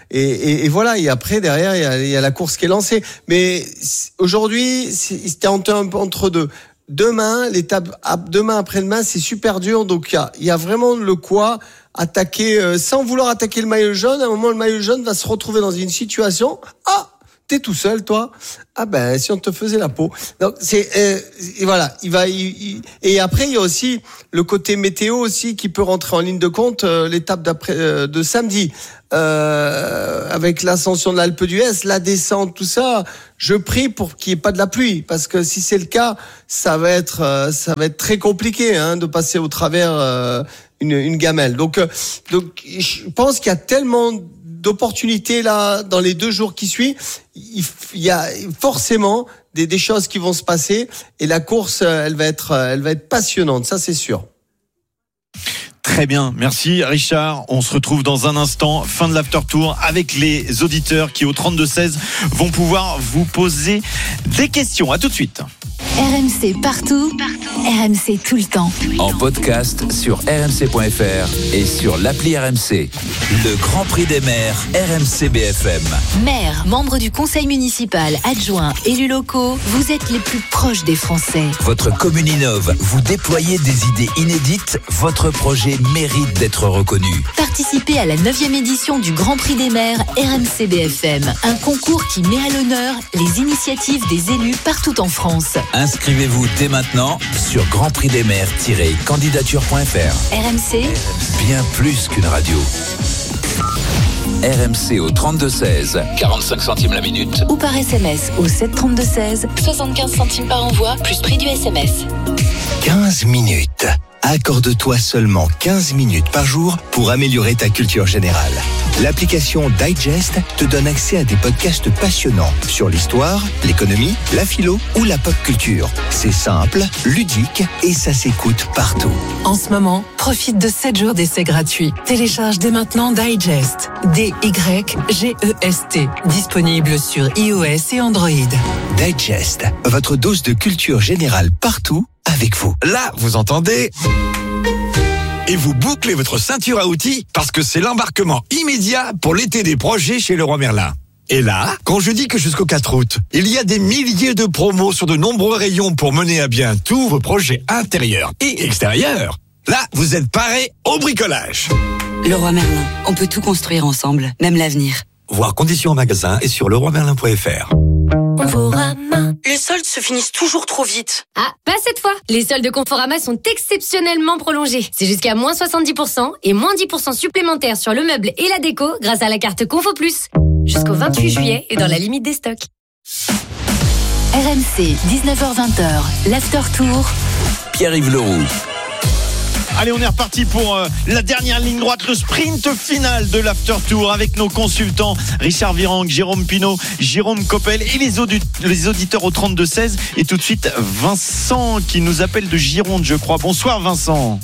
Et voilà. Et après derrière, il y a la course qui est lancée. Mais aujourd'hui, c'était entre deux. Demain, l'étape demain après-demain, c'est super dur. Donc il y a vraiment le quoi attaquer sans vouloir attaquer le maillot jaune. À un moment, le maillot jaune va se retrouver dans une situation. T'es tout seul, toi. Si on te faisait la peau. Donc et voilà. Et après, il y a aussi le côté météo aussi qui peut rentrer en ligne de compte. L'étape d'après de samedi. Avec l'ascension de l'Alpe d'Huez, la descente, tout ça, je prie pour qu'il n'y ait pas de la pluie, parce que si c'est le cas, ça va être très compliqué de passer au travers une gamelle. Donc je pense qu'il y a tellement d'opportunités là dans les 2 jours qui suivent. Il y a forcément des choses qui vont se passer, et la course, elle va être passionnante, ça c'est sûr. Très bien, merci Richard. On se retrouve dans un instant, fin de l'after tour, avec les auditeurs qui au 32-16 vont pouvoir vous poser des questions. À tout de suite. RMC partout, RMC tout le temps. En podcast sur rmc.fr et sur l'appli RMC. Le Grand Prix des maires RMC BFM. Maire, membre du conseil municipal, adjoint, élus locaux, vous êtes les plus proches des Français. Votre commune innove, vous déployez des idées inédites, votre projet mérite d'être reconnu. Participez à la 9e édition du Grand Prix des maires RMC BFM, un concours qui met à l'honneur les initiatives des élus partout en France. Inscrivez-vous dès maintenant sur grandprixdesmaires-candidature.fr. RMC, bien plus qu'une radio. RMC au 32-16, 45 centimes la minute. Ou par SMS au 732-16, 75 centimes par envoi, plus prix du SMS. 15 minutes. Accorde-toi seulement 15 minutes par jour pour améliorer ta culture générale. L'application Digest te donne accès à des podcasts passionnants sur l'histoire, l'économie, la philo ou la pop culture. C'est simple, ludique et ça s'écoute partout. En ce moment, profite de 7 jours d'essai gratuit. Télécharge dès maintenant Digest. D-Y-G-E-S-T. Disponible sur iOS et Android. Digest, votre dose de culture générale partout avec vous. Là, vous entendez ? Et vous bouclez votre ceinture à outils parce que c'est l'embarquement immédiat pour l'été des projets chez Leroy Merlin. Et là, quand je dis que jusqu'au 4 août, il y a des milliers de promos sur de nombreux rayons pour mener à bien tous vos projets intérieurs et extérieurs, là, vous êtes parés au bricolage. Leroy Merlin, on peut tout construire ensemble, même l'avenir. Voir conditions en magasin et sur leroymerlin.fr. Les soldes se finissent toujours trop vite. Ah, pas cette fois. Les soldes de Conforama sont exceptionnellement prolongés. C'est jusqu'à moins 70% et moins 10% supplémentaires sur le meuble et la déco grâce à la carte Confo Plus. Jusqu'au 28 juillet et dans la limite des stocks. RMC, 19h-20h, l'After Tour. Pierre-Yves Leroux. Allez, on est reparti pour la dernière ligne droite, le sprint final de l'After Tour avec nos consultants Richard Virenque, Jérôme Pinault, Jérôme Coppel et les auditeurs au 32-16. Et tout de suite, Vincent qui nous appelle de Gironde, je crois. Bonsoir Vincent.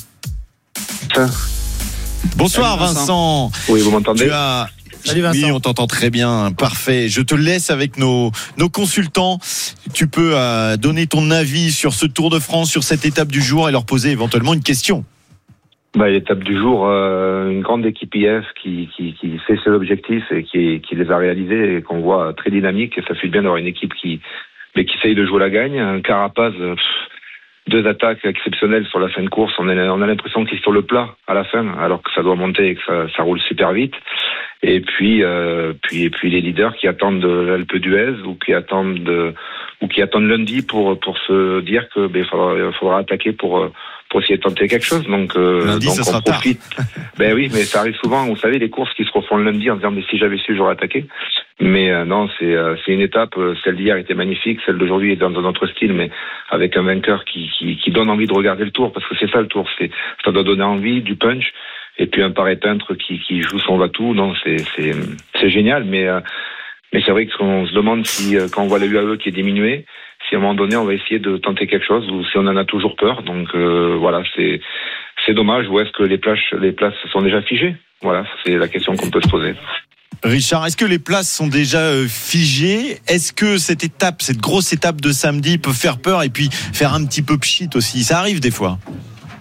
Bonsoir Vincent. Oui, vous m'entendez ? Salut Vincent. Oui, on t'entend très bien, parfait. Je te laisse avec nos consultants. Tu peux donner ton avis sur ce Tour de France, sur cette étape du jour et leur poser éventuellement une question. L'étape du jour, une grande équipe IF qui fait ses objectifs et qui les a réalisés et qu'on voit très dynamique. Et ça fait bien d'avoir une équipe qui essaye de jouer la gagne. Un Carapaz, 2 attaques exceptionnelles sur la fin de course. On a l'impression qu'il est sur le plat à la fin, alors que ça doit monter et que ça roule super vite. Et puis les leaders qui attendent l'Alpe d'Huez ou qui attendent lundi pour se dire que faudra attaquer pour essayer de tenter quelque chose. Donc lundi, ça on sera profite. Oui, mais ça arrive souvent. Vous savez, les courses qui se refont le lundi en disant mais si j'avais su, j'aurais attaqué. Mais non, c'est une étape. Celle d'hier était magnifique. Celle d'aujourd'hui est dans un autre style, mais avec un vainqueur qui donne envie de regarder le Tour, parce que c'est ça le Tour. Ça doit donner envie, du punch. Et puis un paré peintre qui joue son va-tout. Non, c'est génial. Mais c'est vrai qu'on se demande si quand on voit la UAE qui est diminuée, si à un moment donné on va essayer de tenter quelque chose ou si on en a toujours peur. Donc voilà, c'est dommage. Ou est-ce que les places sont déjà figées ? Voilà, c'est la question qu'on peut se poser. Richard, est-ce que les places sont déjà figées ? Est-ce que cette grosse étape de samedi peut faire peur et puis faire un petit peu pchit aussi ? Ça arrive des fois.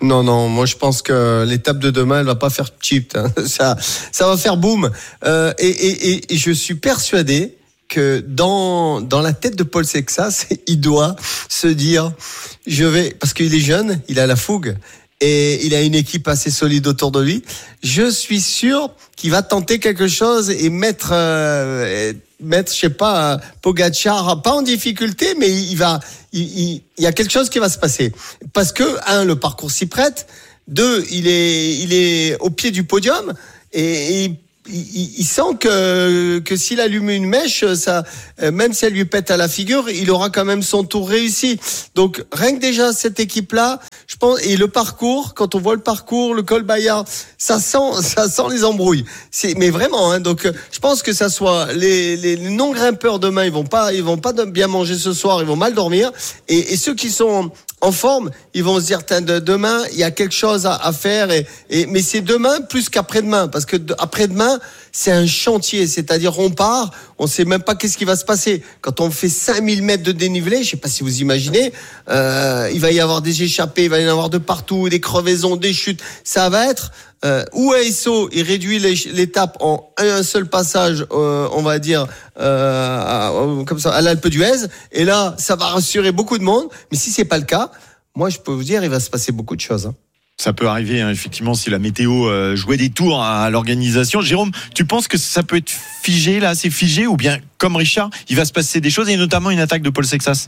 Non, moi je pense que l'étape de demain, elle va pas faire cheap. Hein. Ça va faire boom. Et je suis persuadé que dans la tête de Paul Sexas, il doit se dire, parce qu'il est jeune, il a la fougue. Et il a une équipe assez solide autour de lui. Je suis sûr qu'il va tenter quelque chose et mettre, je sais pas, Pogačar, pas en difficulté, mais il y a quelque chose qui va se passer. Parce que, le parcours s'y prête. 2, il est au pied du podium et il sent que s'il allume une mèche, ça, même si elle lui pète à la figure, il aura quand même son tour réussi. Donc, rien que déjà cette équipe-là, je pense, et le parcours, quand on voit le parcours, le col Bayard, ça sent les embrouilles. Mais vraiment, donc, je pense que ça soit les non-grimpeurs demain, ils vont pas bien manger ce soir, ils vont mal dormir. Et ceux qui sont en forme, ils vont se dire, demain, il y a quelque chose à faire mais c'est demain plus qu'après-demain, parce que après-demain, c'est un chantier, c'est-à-dire on part, on sait même pas qu'est-ce qui va se passer. Quand on fait 5000 mètres de dénivelé, je sais pas si vous imaginez, il va y avoir des échappées, il va y en avoir de partout, des crevaisons, des chutes, ça va être, où ASO, il réduit l'étape en un seul passage, on va dire, comme ça, à l'Alpe d'Huez, et là, ça va rassurer beaucoup de monde, mais si c'est pas le cas, moi je peux vous dire, il va se passer beaucoup de choses, hein. Ça peut arriver, hein, effectivement, si la météo jouait des tours à l'organisation. Jérôme, tu penses que ça peut être figé, là, c'est figé, ou bien, comme Richard, il va se passer des choses, et notamment une attaque de Paul Sexas?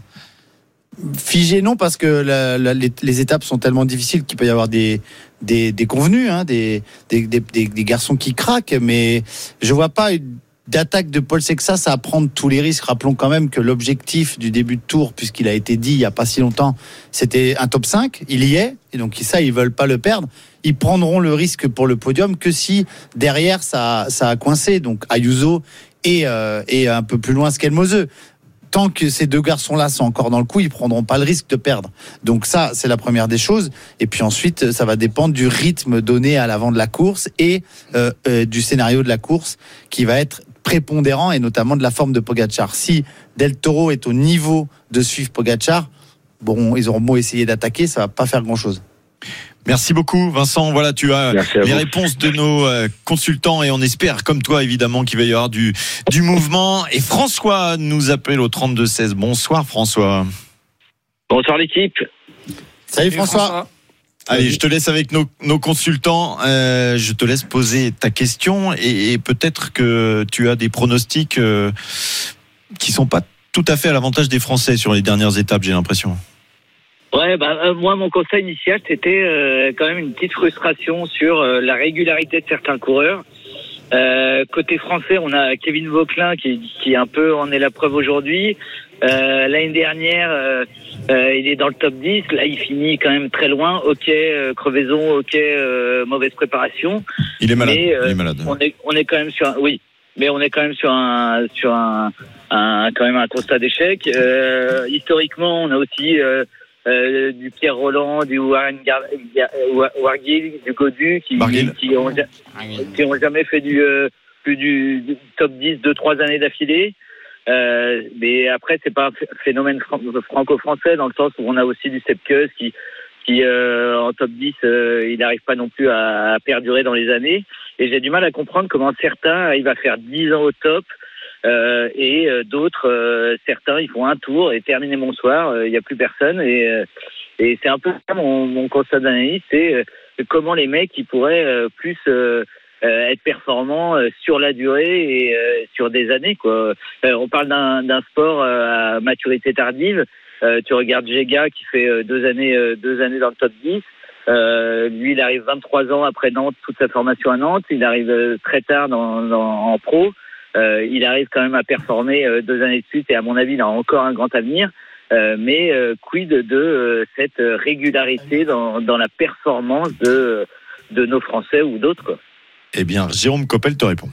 Figé, non, parce que les étapes sont tellement difficiles qu'il peut y avoir des convenus, hein, des garçons qui craquent, mais je vois pas d'attaque de Paul Sexas à prendre tous les risques. Rappelons quand même que l'objectif du début de tour, puisqu'il a été dit il n'y a pas si longtemps, c'était un top 5, il y est, et donc ça, ils veulent pas le perdre. Ils prendront le risque pour le podium que si derrière ça a coincé, donc Ayuso et un peu plus loin Skelmose. Tant que ces deux garçons-là sont encore dans le coup, ils prendront pas le risque de perdre. Donc ça, c'est la première des choses. Et puis ensuite, ça va dépendre du rythme donné à l'avant de la course et du scénario de la course qui va être prépondérant, et notamment de la forme de Pogačar. Si Del Toro est au niveau de suivre Pogačar, bon, ils auront beau essayer d'attaquer, ça va pas faire grand-chose. Merci beaucoup, Vincent. Voilà, tu as les réponses de nos consultants, et on espère, comme toi, évidemment, qu'il va y avoir du mouvement. Et François nous appelle au 32-16. Bonsoir, François. Bonsoir, l'équipe. Salut, François. Allez, je te laisse avec nos consultants. Je te laisse poser ta question, et peut-être que tu as des pronostics qui sont pas tout à fait à l'avantage des Français sur les dernières étapes, j'ai l'impression. Ouais, moi, mon conseil initial, c'était quand même une petite frustration sur la régularité de certains coureurs. Côté français, on a Kevin Vauquelin qui un peu en est la preuve aujourd'hui. L'année dernière, il est dans le top 10. Là, il finit quand même très loin. Ok, crevaison, ok, mauvaise préparation. Il est malade. Mais, il est malade. On est quand même sur mais on est quand même sur un quand même un constat d'échec. Historiquement, on a aussi du Pierre Roland, du Wargil, du Godu, qui ont jamais fait plus du top 10 2-3 années d'affilée. Mais après, c'est pas un phénomène franco-français, dans le sens où on a aussi du Sepkus qui en top 10, il n'arrive pas non plus à perdurer dans les années. Et j'ai du mal à comprendre comment certains arrivent à faire 10 ans au top, et d'autres, certains, ils font un tour et terminé bonsoir, il n'y a plus personne. Et c'est un peu ça mon constat d'analyse, c'est comment les mecs ils pourraient plus être performants sur la durée et sur des années, quoi. On parle d'un sport à maturité tardive. Tu regardes Jega qui fait 2 années dans le top 10. Lui, il arrive 23 ans après Nantes, toute sa formation à Nantes. Il arrive très tard en pro. Il arrive quand même à performer 2 années de suite, et à mon avis, il a encore un grand avenir. Mais quid de cette régularité dans la performance de nos Français ou d'autres, quoi. Eh bien, Jérôme Coppel te répond.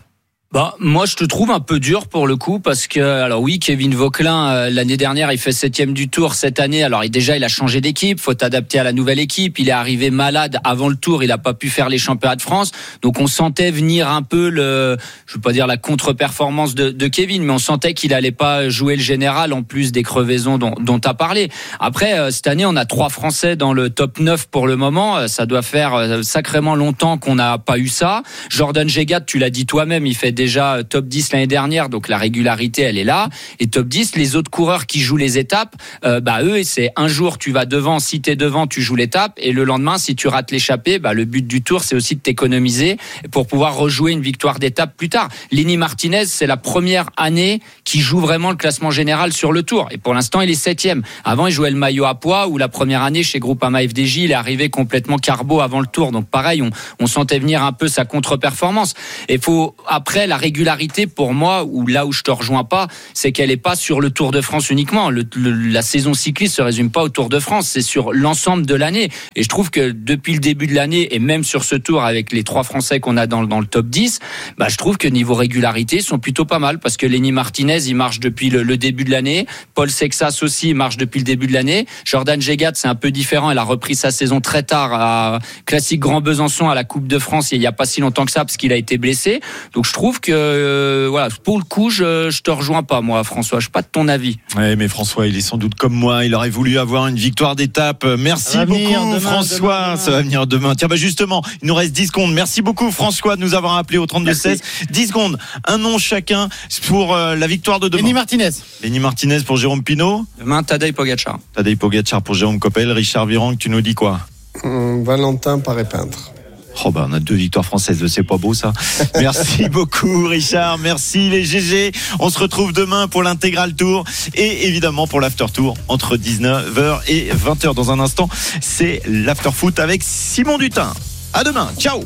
Moi, je te trouve un peu dur pour le coup parce que, alors oui, Kevin Vauquelin, l'année dernière, il fait 7e du Tour. Cette année, alors il a changé d'équipe, faut t'adapter à la nouvelle équipe. Il est arrivé malade avant le Tour, il a pas pu faire les championnats de France. Donc on sentait venir un peu je veux pas dire la contre-performance de Kevin, mais on sentait qu'il allait pas jouer le général en plus des crevaisons dont t'as parlé. Après, cette année, on a 3 Français dans le top 9 pour le moment. Ça doit faire sacrément longtemps qu'on n'a pas eu ça. Jordan Gégat, tu l'as dit toi-même, il fait déjà top 10 l'année dernière, donc la régularité elle est là. Et top 10, les autres coureurs qui jouent les étapes, eux, c'est un jour tu vas devant, si t'es devant, tu joues l'étape, et le lendemain, si tu rates l'échappée, le but du Tour, c'est aussi de t'économiser pour pouvoir rejouer une victoire d'étape plus tard. Lenny Martinez, c'est la première année qui joue vraiment le classement général sur le Tour, et pour l'instant, il est 7e. Avant, il jouait le maillot à poids, où la première année chez Groupama FDJ, il est arrivé complètement carbo avant le Tour, donc pareil, on sentait venir un peu sa contre-performance. Et faut après la régularité, pour moi, ou là où je te rejoins pas, c'est qu'elle est pas sur le Tour de France uniquement. La saison cycliste se résume pas au Tour de France, c'est sur l'ensemble de l'année. Et je trouve que depuis le début de l'année, et même sur ce Tour avec les 3 Français qu'on a dans le top 10, je trouve que niveau régularité, ils sont plutôt pas mal, parce que Lenny Martinez, il marche depuis le début de l'année. Paul Sexas aussi, il marche depuis le début de l'année. Jordan Gégat, c'est un peu différent. Elle a repris sa saison très tard à Classique Grand Besançon, à la Coupe de France, il y a pas si longtemps que ça, parce qu'il a été blessé. Donc je trouve que pour le coup, je te rejoins pas, moi, François. Je suis pas de ton avis. Ouais, mais François, il est sans doute comme moi. Il aurait voulu avoir une victoire d'étape. Merci beaucoup, François. Ça va venir demain. Tiens, justement, il nous reste 10 secondes. Merci beaucoup, François, de nous avoir appelé au 32-16. 10 secondes. Un nom chacun pour la victoire de demain. Lenny Martinez pour Jérôme Pinault. Demain, Tadej Pogacar. Tadej Pogacar pour Jérôme Coppel. Richard Virenque, tu nous dis quoi? Valentin Paré-Peintre. On a 2 victoires françaises, c'est pas beau ça. Merci beaucoup Richard, merci les GG. On se retrouve demain pour l'intégral tour et évidemment pour l'after tour entre 19h et 20h. Dans un instant, c'est l'after foot avec Simon Dutin. À demain, ciao.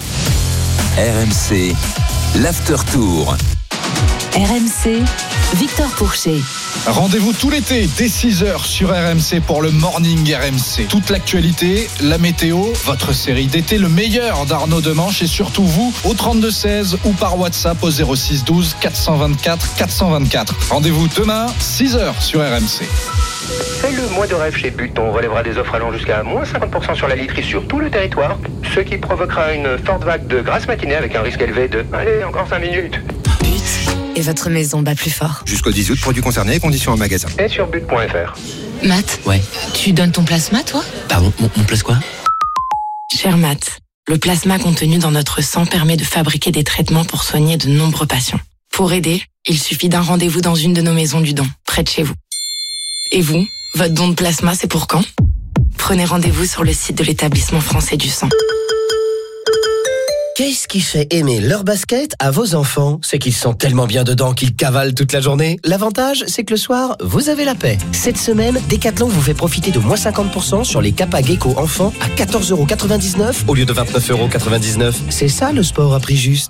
RMC, l'after tour. RMC, Victor Pourchet. Rendez-vous tout l'été dès 6h sur RMC pour le Morning RMC. Toute l'actualité, la météo, votre série d'été, le meilleur d'Arnaud Demanche et surtout vous au 32-16 ou par WhatsApp au 06 12 424 424. Rendez-vous demain 6h sur RMC. C'est le mois de rêve chez But. On relèvera des offres allant jusqu'à moins 50% sur la literie sur tout le territoire, ce qui provoquera une forte vague de grasse matinée avec un risque élevé de... Allez, encore 5 minutes. But. Et votre maison bat plus fort. Jusqu'au 10 août, produits concernés, conditions en magasin. Et sur but.fr. Matt. Ouais. Tu donnes ton plasma, toi? Pardon, mon place quoi? Cher Matt, le plasma contenu dans notre sang permet de fabriquer des traitements pour soigner de nombreux patients. Pour aider, il suffit d'un rendez-vous dans une de nos maisons du don, près de chez vous. Et vous, votre don de plasma, c'est pour quand? Prenez rendez-vous sur le site de l'établissement français du sang. Qu'est-ce qui fait aimer leur basket à vos enfants? C'est qu'ils sont tellement bien dedans qu'ils cavalent toute la journée. L'avantage, c'est que le soir, vous avez la paix. Cette semaine, Decathlon vous fait profiter de moins 50% sur les Kappa Gecko enfants à 14,99€ au lieu de 29,99€. C'est ça le sport à prix juste.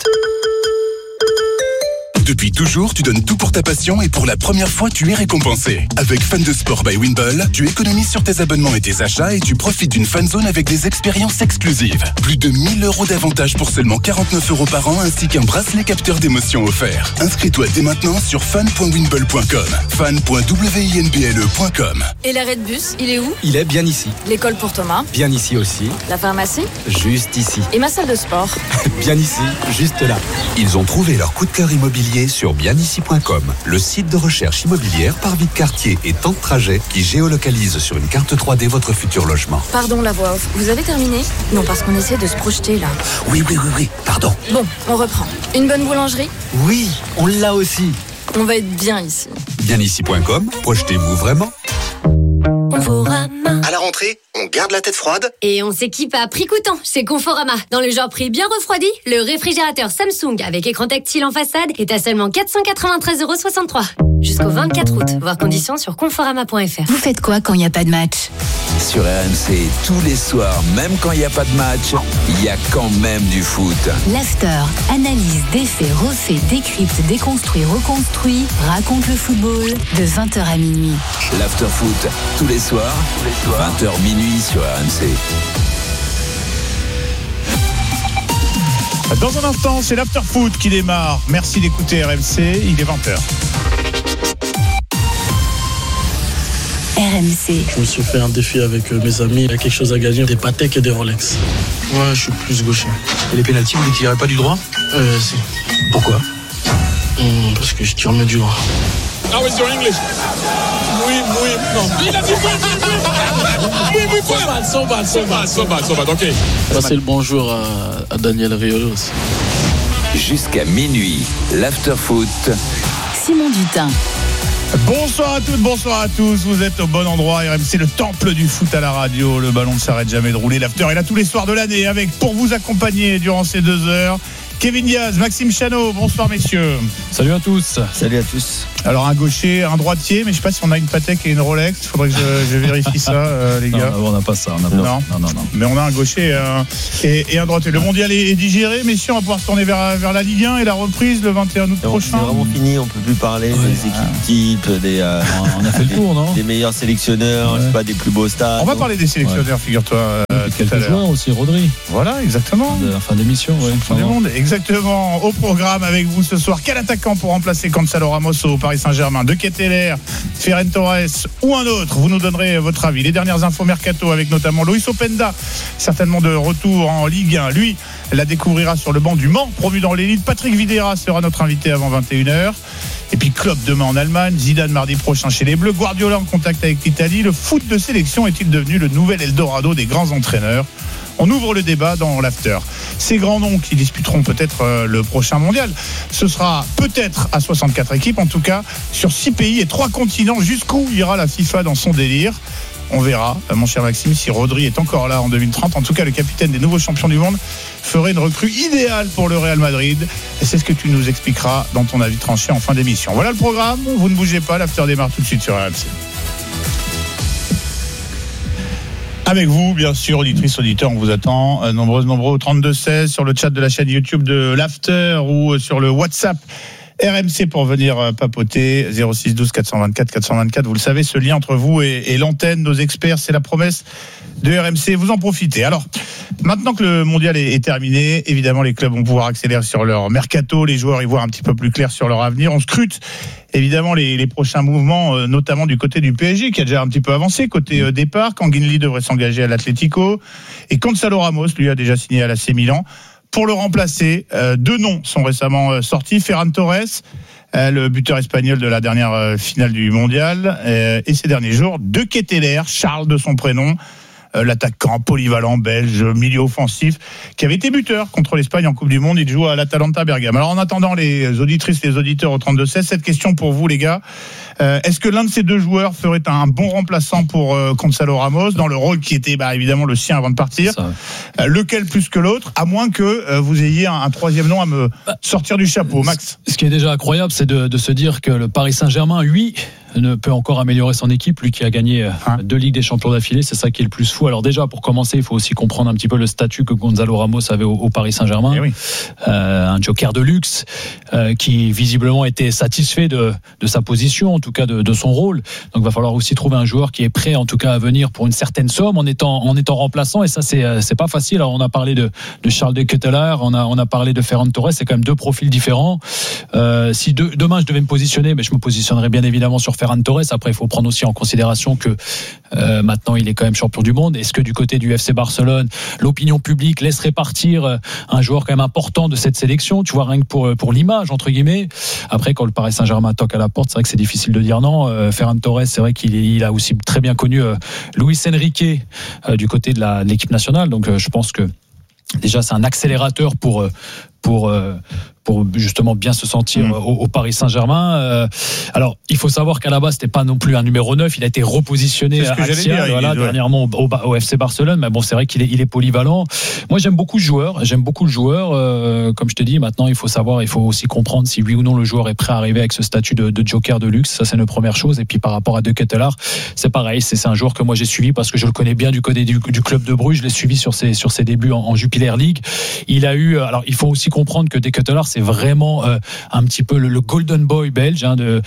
Depuis toujours, tu donnes tout pour ta passion et pour la première fois, tu es récompensé. Avec Fan de Sport by Winball, tu économises sur tes abonnements et tes achats et tu profites d'une fan zone avec des expériences exclusives. Plus de 1 000 € d'avantages pour seulement 49€ par an ainsi qu'un bracelet capteur d'émotion offert. Inscris-toi dès maintenant sur fan.winball.com. fan.winblle.com. Et l'arrêt de bus, il est où? Il est bien ici. L'école pour Thomas? Bien ici aussi. La pharmacie? Juste ici. Et ma salle de sport? Bien ici, juste là. Ils ont trouvé leur coup de cœur immobilier sur bienici.com, le site de recherche immobilière par vie de quartier et temps de trajet qui géolocalise sur une carte 3D votre futur logement. Pardon la voix off, vous avez terminé? Non, parce qu'on essaie de se projeter là. Oui, pardon. Bon, on reprend. Une bonne boulangerie? Oui, on l'a aussi. On va être bien ici. Bienici.com, projetez-vous vraiment? À la rentrée, on garde la tête froide et on s'équipe à prix coûtant chez Conforama. Dans le genre prix bien refroidi, le réfrigérateur Samsung avec écran tactile en façade est à seulement 493,63 €. Jusqu'au 24 août. Voir conditions sur conforama.fr. Vous faites quoi quand il n'y a pas de match? Sur RMC, tous les soirs, même quand il n'y a pas de match, il y a quand même du foot. L'after, analyse, défait, refait, décrypte, déconstruit, reconstruit, raconte le football de 20h à minuit. L'after foot, tous les soirs, 20h minuit sur RMC. Dans un instant, c'est l'after-foot qui démarre. Merci d'écouter RMC, il est 20h. RMC. Je me suis fait un défi avec mes amis. Il y a quelque chose à gagner, des Patek et des Rolex. Ouais, je suis plus gaucher. Et les pénaltys, vous ne tirez pas du droit ? Si. Pourquoi ? Parce que je tire mieux du droit. How is your English? Oui, non. Il a dit oui, so bad, ok. Passez le bonjour à Daniel Riolo aussi. Jusqu'à minuit, l'after-foot. Simon Dutin. Bonsoir à toutes, bonsoir à tous. Vous êtes au bon endroit. RMC, le temple du foot à la radio. Le ballon ne s'arrête jamais de rouler. L'after est là tous les soirs de l'année avec, pour vous accompagner durant ces 2 heures, Kevin Diaz, Maxime Chano. Bonsoir messieurs. Salut à tous. Salut à tous. Alors un gaucher, un droitier, mais je sais pas si on a une Patek et une Rolex. Il faudrait que je vérifie ça, les gars. Non, on n'a pas ça. Non. Mais on a un gaucher et un droitier. Le mondial est digéré, messieurs. On va pouvoir se tourner vers la Ligue 1 et la reprise le 21 août prochain. C'est vraiment fini. On peut plus parler des équipes types, on a fait le tour, non ? Des meilleurs sélectionneurs, je sais pas, des plus beaux stades. On va parler des sélectionneurs, figure-toi. Quelques joueurs aussi, Rodri. Voilà, exactement. Fin d'émission, Fin du monde, exactement. Au programme avec vous ce soir, quel attaquant pour remplacer Gonzalo Ramos au Paris Saint-Germain? De Ketelaere, Ferran Torres ou un autre? Vous nous donnerez votre avis. Les dernières infos mercato avec notamment Loïs Openda, certainement de retour en Ligue 1. Lui, la découvrira sur le banc du Mans, promu dans l'élite. Patrick Vieira sera notre invité avant 21h. Et puis Klopp demain en Allemagne, Zidane mardi prochain chez les Bleus, Guardiola en contact avec l'Italie. Le foot de sélection est-il devenu le nouvel Eldorado des grands entraîneurs? On ouvre le débat dans l'after. Ces grands noms qui disputeront peut-être le prochain mondial, ce sera peut-être à 64 équipes, en tout cas sur 6 pays et 3 continents. Jusqu'où ira la FIFA dans son délire? On verra, mon cher Maxime, si Rodri est encore là en 2030. En tout cas, le capitaine des nouveaux champions du monde ferait une recrue idéale pour le Real Madrid. Et c'est ce que tu nous expliqueras dans ton avis tranché en fin d'émission. Voilà le programme. Vous ne bougez pas. L'after démarre tout de suite sur RMC. Avec vous, bien sûr, auditrices, auditeurs, on vous attend. Nombreux au 32-16 sur le chat de la chaîne YouTube de l'After ou sur le WhatsApp RMC pour venir papoter. 06 12 424 424. Vous le savez, ce lien entre vous et l'antenne, nos experts, c'est la promesse de RMC. Vous en profitez. Alors, maintenant que le mondial est terminé, évidemment, les clubs vont pouvoir accélérer sur leur mercato. Les joueurs y voient un petit peu plus clair sur leur avenir. On scrute évidemment les prochains mouvements, notamment du côté du PSG, qui a déjà un petit peu avancé. Côté départ, Kanginli devrait s'engager à l'Atlético. Et Gonzalo Ramos, lui, a déjà signé à l'AC Milan. Pour le remplacer, 2 noms sont récemment sortis. Ferran Torres, le buteur espagnol de la dernière finale du mondial. Et ces derniers jours, De Ketelaere, Charles de son prénom, l'attaquant polyvalent belge, milieu offensif, qui avait été buteur contre l'Espagne en Coupe du Monde. Il joue à l'Atalanta Bergame. Alors en attendant, les auditrices, les auditeurs au 32-16, cette question pour vous les gars, est-ce que l'un de ces 2 joueurs ferait un bon remplaçant pour Gonzalo Ramos dans le rôle qui était évidemment le sien avant de partir? Lequel plus que l'autre, à moins que vous ayez un troisième nom à me sortir du chapeau? Max? Ce qui est déjà incroyable, c'est de se dire que le Paris Saint-Germain, lui, ne peut encore améliorer son équipe, lui qui a gagné 2 Ligues des Champions d'affilée. C'est ça qui est le plus fou. Alors déjà, pour commencer, il faut aussi comprendre un petit peu le statut que Gonzalo Ramos avait au Paris Saint-Germain. Oui. Un joker de luxe qui visiblement était satisfait de sa position, en tout cas de son rôle. Donc il va falloir aussi trouver un joueur qui est prêt en tout cas à venir pour une certaine somme en étant remplaçant, et ça c'est pas facile. Alors on a parlé de Charles de Ketelaere, on a parlé de Ferran Torres, c'est quand même 2 profils différents. Si demain je devais me positionner, je me positionnerais bien évidemment sur Ferran Torres. Après il faut prendre aussi en considération que maintenant il est quand même champion du monde. Est-ce que du côté du FC Barcelone, l'opinion publique laisserait partir un joueur quand même important de cette sélection, tu vois, rien que pour l'image entre guillemets? Après quand le Paris Saint-Germain toque à la porte, c'est vrai que c'est difficile de dire non. Ferran Torres, c'est vrai qu'il a aussi très bien connu Luis Enrique du côté de l'équipe nationale, donc je pense que déjà c'est un accélérateur pour justement bien se sentir au Paris Saint-Germain. Alors, il faut savoir qu'à la base, c'était pas non plus un numéro 9. Il a été repositionné dernièrement au FC Barcelone. Mais bon, c'est vrai qu'il est polyvalent. Moi, j'aime beaucoup le joueur. Comme je te dis, maintenant, il faut aussi comprendre si oui ou non le joueur est prêt à arriver avec ce statut de joker de luxe. Ça, c'est une première chose. Et puis, par rapport à De Ketelaere, c'est pareil. C'est un joueur que moi, j'ai suivi parce que je le connais bien du côté du club de Bruges. Je l'ai suivi sur ses débuts en Jupiler League. Il a eu, alors, il faut aussi aussi comprendre que De Ketelaere, c'est vraiment un petit peu le golden boy belge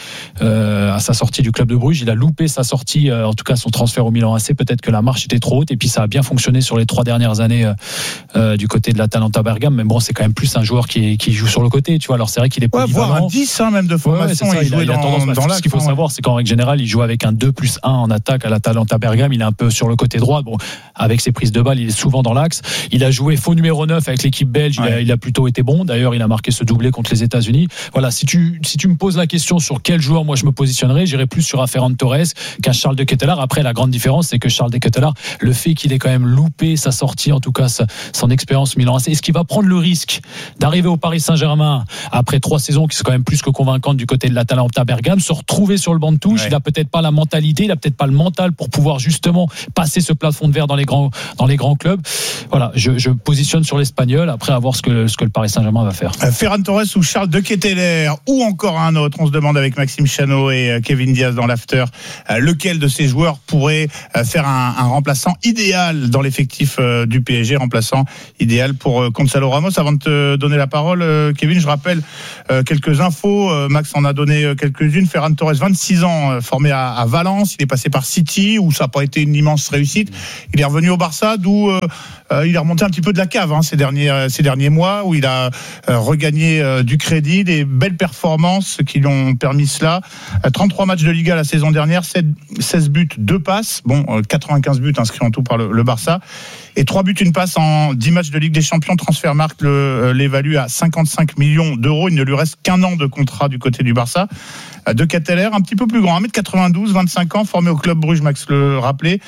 à sa sortie du club de Bruges. Il a loupé sa sortie, en tout cas son transfert au Milan AC. Peut-être que la marche était trop haute, et puis ça a bien fonctionné sur les 3 dernières années du côté de l'Atalanta Bergame. Mais bon, c'est quand même plus un joueur qui joue sur le côté, tu vois. Alors c'est vrai qu'il est polyvalent. Voire un 10 même de formation. Ouais, il a tendance dans l'axe. Ce qu'il faut savoir, c'est qu'en règle générale, il joue avec un 2+1 en attaque à l'Atalanta Bergame. Il est un peu sur le côté droit. Bon, avec ses prises de balles, il est souvent dans l'axe. Il a joué faux numéro 9 avec l'équipe belge. Il a plutôt été bon. D'ailleurs, il a marqué ce doublé contre les États-Unis. Voilà, si tu me poses la question sur quel joueur moi je me positionnerais, j'irais plus sur un Ferran Torres qu'un Charles De Ketelaere. Après, la grande différence, c'est que Charles De Ketelaere, le fait qu'il ait quand même loupé sa sortie, en tout cas son expérience Milan AC, est-ce qu'il va prendre le risque d'arriver au Paris Saint-Germain après 3 saisons qui sont quand même plus que convaincantes du côté de l'Atalanta Bergame, se retrouver sur le banc de touche? Il a peut-être pas la mentalité, il a peut-être pas le mental pour pouvoir justement passer ce plafond de verre dans les grands clubs. Voilà, je positionne sur l'Espagnol, après à voir ce que le Paris Saint-Germain va faire. Ferran Torres ou Charles De Ketelaere, ou encore un autre, on se demande avec Maxime Chano et Kevin Diaz dans l'after, lequel de ces joueurs pourrait faire un remplaçant idéal dans l'effectif du PSG, remplaçant idéal pour Gonzalo Ramos. Avant de te donner la parole, Kevin, je rappelle quelques infos. Max en a donné quelques-unes. Ferran Torres, 26 ans, formé à Valence. Il est passé par City, où ça n'a pas été une immense réussite. Il est revenu au Barça, d'où il est remonté un petit peu de la cave ces derniers mois, où il a regagné du crédit, des belles performances qui lui ont permis cela. 33 matchs de Liga la saison dernière, 16 buts, 2 passes. Bon, 95 buts inscrits en tout par le Barça. Et 3 buts, 1 passe en 10 matchs de Ligue des Champions. Transfermarkt l'évalue à 55 millions d'euros. Il ne lui reste qu'un an de contrat du côté du Barça. De Ketelaere, un petit peu plus grand, 1m92, 25 ans, formé au Club Bruges, Max le rappelait.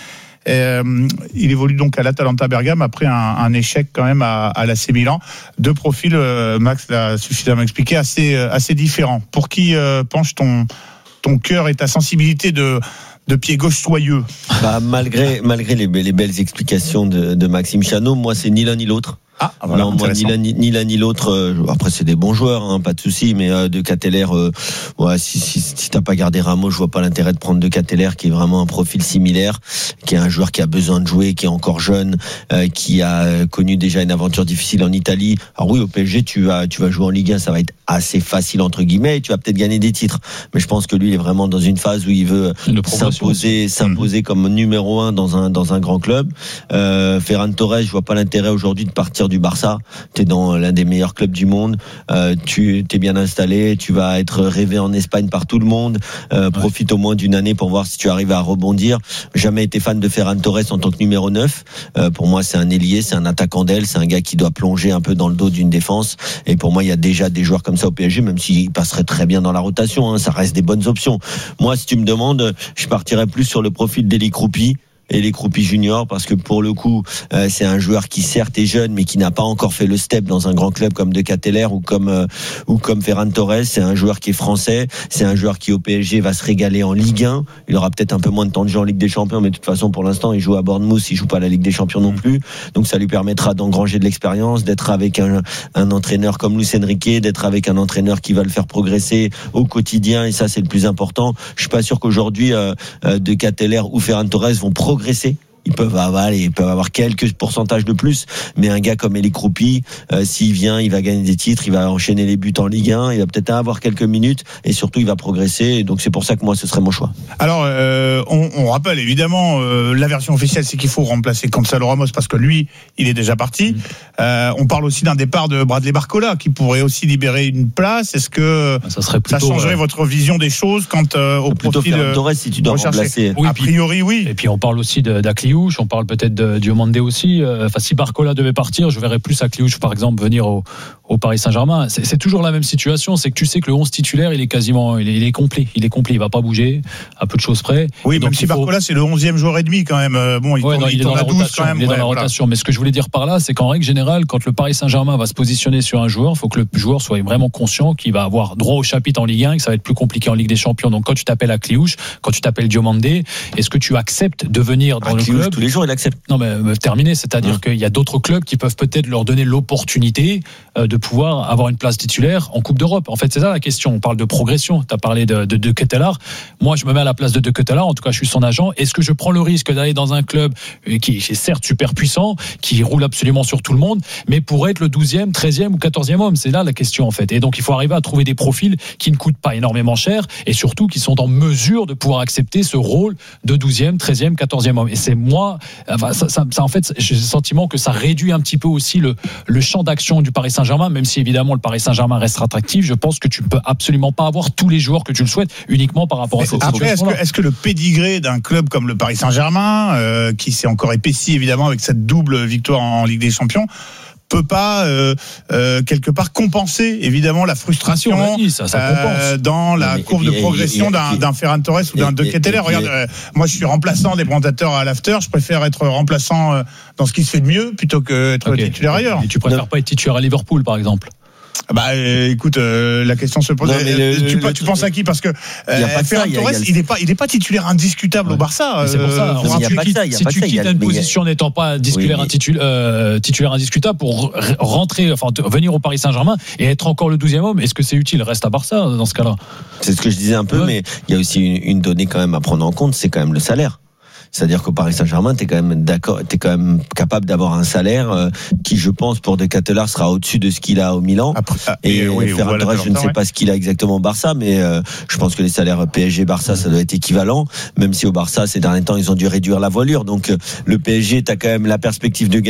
Il évolue donc à l'Atalanta Bergame après un échec quand même à l'AC Milan. 2 profils, Max l'a suffisamment expliqué, assez différents. Pour qui penche ton cœur et ta sensibilité de pied gauche soyeux? Malgré les belles explications de Maxime Chano, moi c'est ni l'un ni l'autre. Voilà, non, moi, ni l'un ni l'autre. Après, c'est des bons joueurs, pas de souci. Mais De Ketelaere, si t'as pas gardé Ramos, je vois pas l'intérêt de prendre De Ketelaere, qui est vraiment un profil similaire, qui est un joueur qui a besoin de jouer, qui est encore jeune, qui a connu déjà une aventure difficile en Italie. Alors oui, au PSG, tu vas jouer en Ligue 1, ça va être assez facile entre guillemets, et tu vas peut-être gagner des titres. Mais je pense que lui, il est vraiment dans une phase où il veut s'imposer comme numéro 1 dans un grand club. Ferran Torres, je vois pas l'intérêt aujourd'hui de partir du Barça. T'es dans l'un des meilleurs clubs du monde, tu t'es bien installé, tu vas être rêvé en Espagne par tout le monde. Profite au moins d'une année pour voir si tu arrives à rebondir. Jamais été fan de Ferran Torres en tant que numéro 9. Pour moi, c'est un ailier, c'est un attaquant d'aile, c'est un gars qui doit plonger un peu dans le dos d'une défense. Et pour moi, il y a déjà des joueurs comme ça au PSG, même s'ils passeraient très bien dans la rotation, ça reste des bonnes options. Moi, si tu me demandes, je partirais plus sur le profil d'Eli Kroupi et les Kroupi juniors, parce que pour le coup c'est un joueur qui certes est jeune mais qui n'a pas encore fait le step dans un grand club comme De Ketelaere ou comme Ferran Torres. C'est un joueur qui est français, c'est un joueur qui au PSG va se régaler en Ligue 1. Il aura peut-être un peu moins de temps de jeu en Ligue des Champions, mais de toute façon pour l'instant il joue à Bournemouth, il joue pas à la Ligue des Champions non plus, donc ça lui permettra d'engranger de l'expérience, d'être avec un entraîneur comme Luis Enrique, d'être avec un entraîneur qui va le faire progresser au quotidien, et ça c'est le plus important. Je suis pas sûr qu'aujourd'hui De Ketelaere ou Ferran Torres vont progresser. Ils peuvent avoir quelques pourcentages de plus, mais un gars comme Eli Kroupi, s'il vient, il va gagner des titres, il va enchaîner les buts en Ligue 1, il va peut-être avoir quelques minutes, et surtout il va progresser, et donc c'est pour ça que moi ce serait mon choix. Alors on rappelle évidemment la version officielle, c'est qu'il faut remplacer Gonzalo Ramos parce que lui il est déjà parti. On parle aussi d'un départ de Bradley Barcola qui pourrait aussi libérer une place. Est-ce que ça changerait votre vision des choses quant au profil Ferran Torres si tu dois remplacer? Oui, a priori oui. Et puis on parle aussi d'Akliouche, on parle peut-être de Diomande aussi. Si Barcola devait partir, je verrais plus Akliouche par exemple venir au Paris Saint-Germain. C'est toujours la même situation, c'est que tu sais que le 11 titulaire il est complet, il va pas bouger à peu de choses près. Oui, même si Barcola c'est le 11e joueur et demi quand même. Bon, il tourne à 12 quand même. Il est dans la rotation. Mais ce que je voulais dire par là, c'est qu'en règle générale, quand le Paris Saint-Germain va se positionner sur un joueur, il faut que le joueur soit vraiment conscient qu'il va avoir droit au chapitre en Ligue 1, que ça va être plus compliqué en Ligue des Champions. Donc quand tu t'appelles Akliouche, quand tu t'appelles Diomande, est-ce que tu acceptes de venir dans le club clubs. Tous les jours, il accepte. Non, mais terminé. C'est-à-dire qu'il y a d'autres clubs qui peuvent peut-être leur donner l'opportunité de pouvoir avoir une place titulaire en Coupe d'Europe. En fait, c'est ça la question. On parle de progression. Tu as parlé de Ketelaere. Moi, je me mets à la place de Ketelaere. En tout cas, je suis son agent. Est-ce que je prends le risque d'aller dans un club qui est certes super puissant, qui roule absolument sur tout le monde, mais pour être le 12e, 13e ou 14e homme? C'est là la question, en fait. Et donc, il faut arriver à trouver des profils qui ne coûtent pas énormément cher et surtout qui sont en mesure de pouvoir accepter ce rôle de 12e, 13e, 14e homme. Et c'est moi, ça, en fait, j'ai le sentiment que ça réduit un petit peu aussi le champ d'action du Paris Saint-Germain, même si évidemment le Paris Saint-Germain restera attractif. Je pense que tu ne peux absolument pas avoir tous les joueurs que tu le souhaites uniquement par rapport à cette situation. Est-ce que le pédigré d'un club comme le Paris Saint-Germain, qui s'est encore épaissi évidemment avec cette double victoire en Ligue des Champions, peut pas quelque part compenser évidemment la frustration dans la courbe de progression d'un Ferran Torres ou d'un De Ketelaere? Regarde, moi je suis remplaçant des présentateurs à l'after, je préfère être remplaçant dans ce qui se fait de mieux plutôt que être titulaire ailleurs. Et tu préfères pas être titulaire à Liverpool par exemple? Écoute, la question se pose. Tu penses à qui? Parce que Ferran Torres, il n'est pas titulaire indiscutable au Barça. C'est pour ça. Si tu quittes une position n'étant pas titulaire indiscutable pour rentrer, enfin venir au Paris Saint-Germain et être encore le 12e homme, est-ce que c'est utile? Reste à Barça dans ce cas-là. C'est ce que je disais un peu, mais il y a aussi une donnée quand même à prendre en compte, c'est quand même le salaire. C'est-à-dire qu'au Paris Saint-Germain, t'es quand même capable d'avoir un salaire qui, je pense, pour De Ketelaere sera au-dessus de ce qu'il a au Milan. Ferran Torres, je ne sais pas ce qu'il a exactement au Barça, mais je pense que les salaires PSG-Barça, ça doit être équivalent, même si au Barça, ces derniers temps, ils ont dû réduire la voilure. Donc, le PSG, t'as quand même la perspective de gagner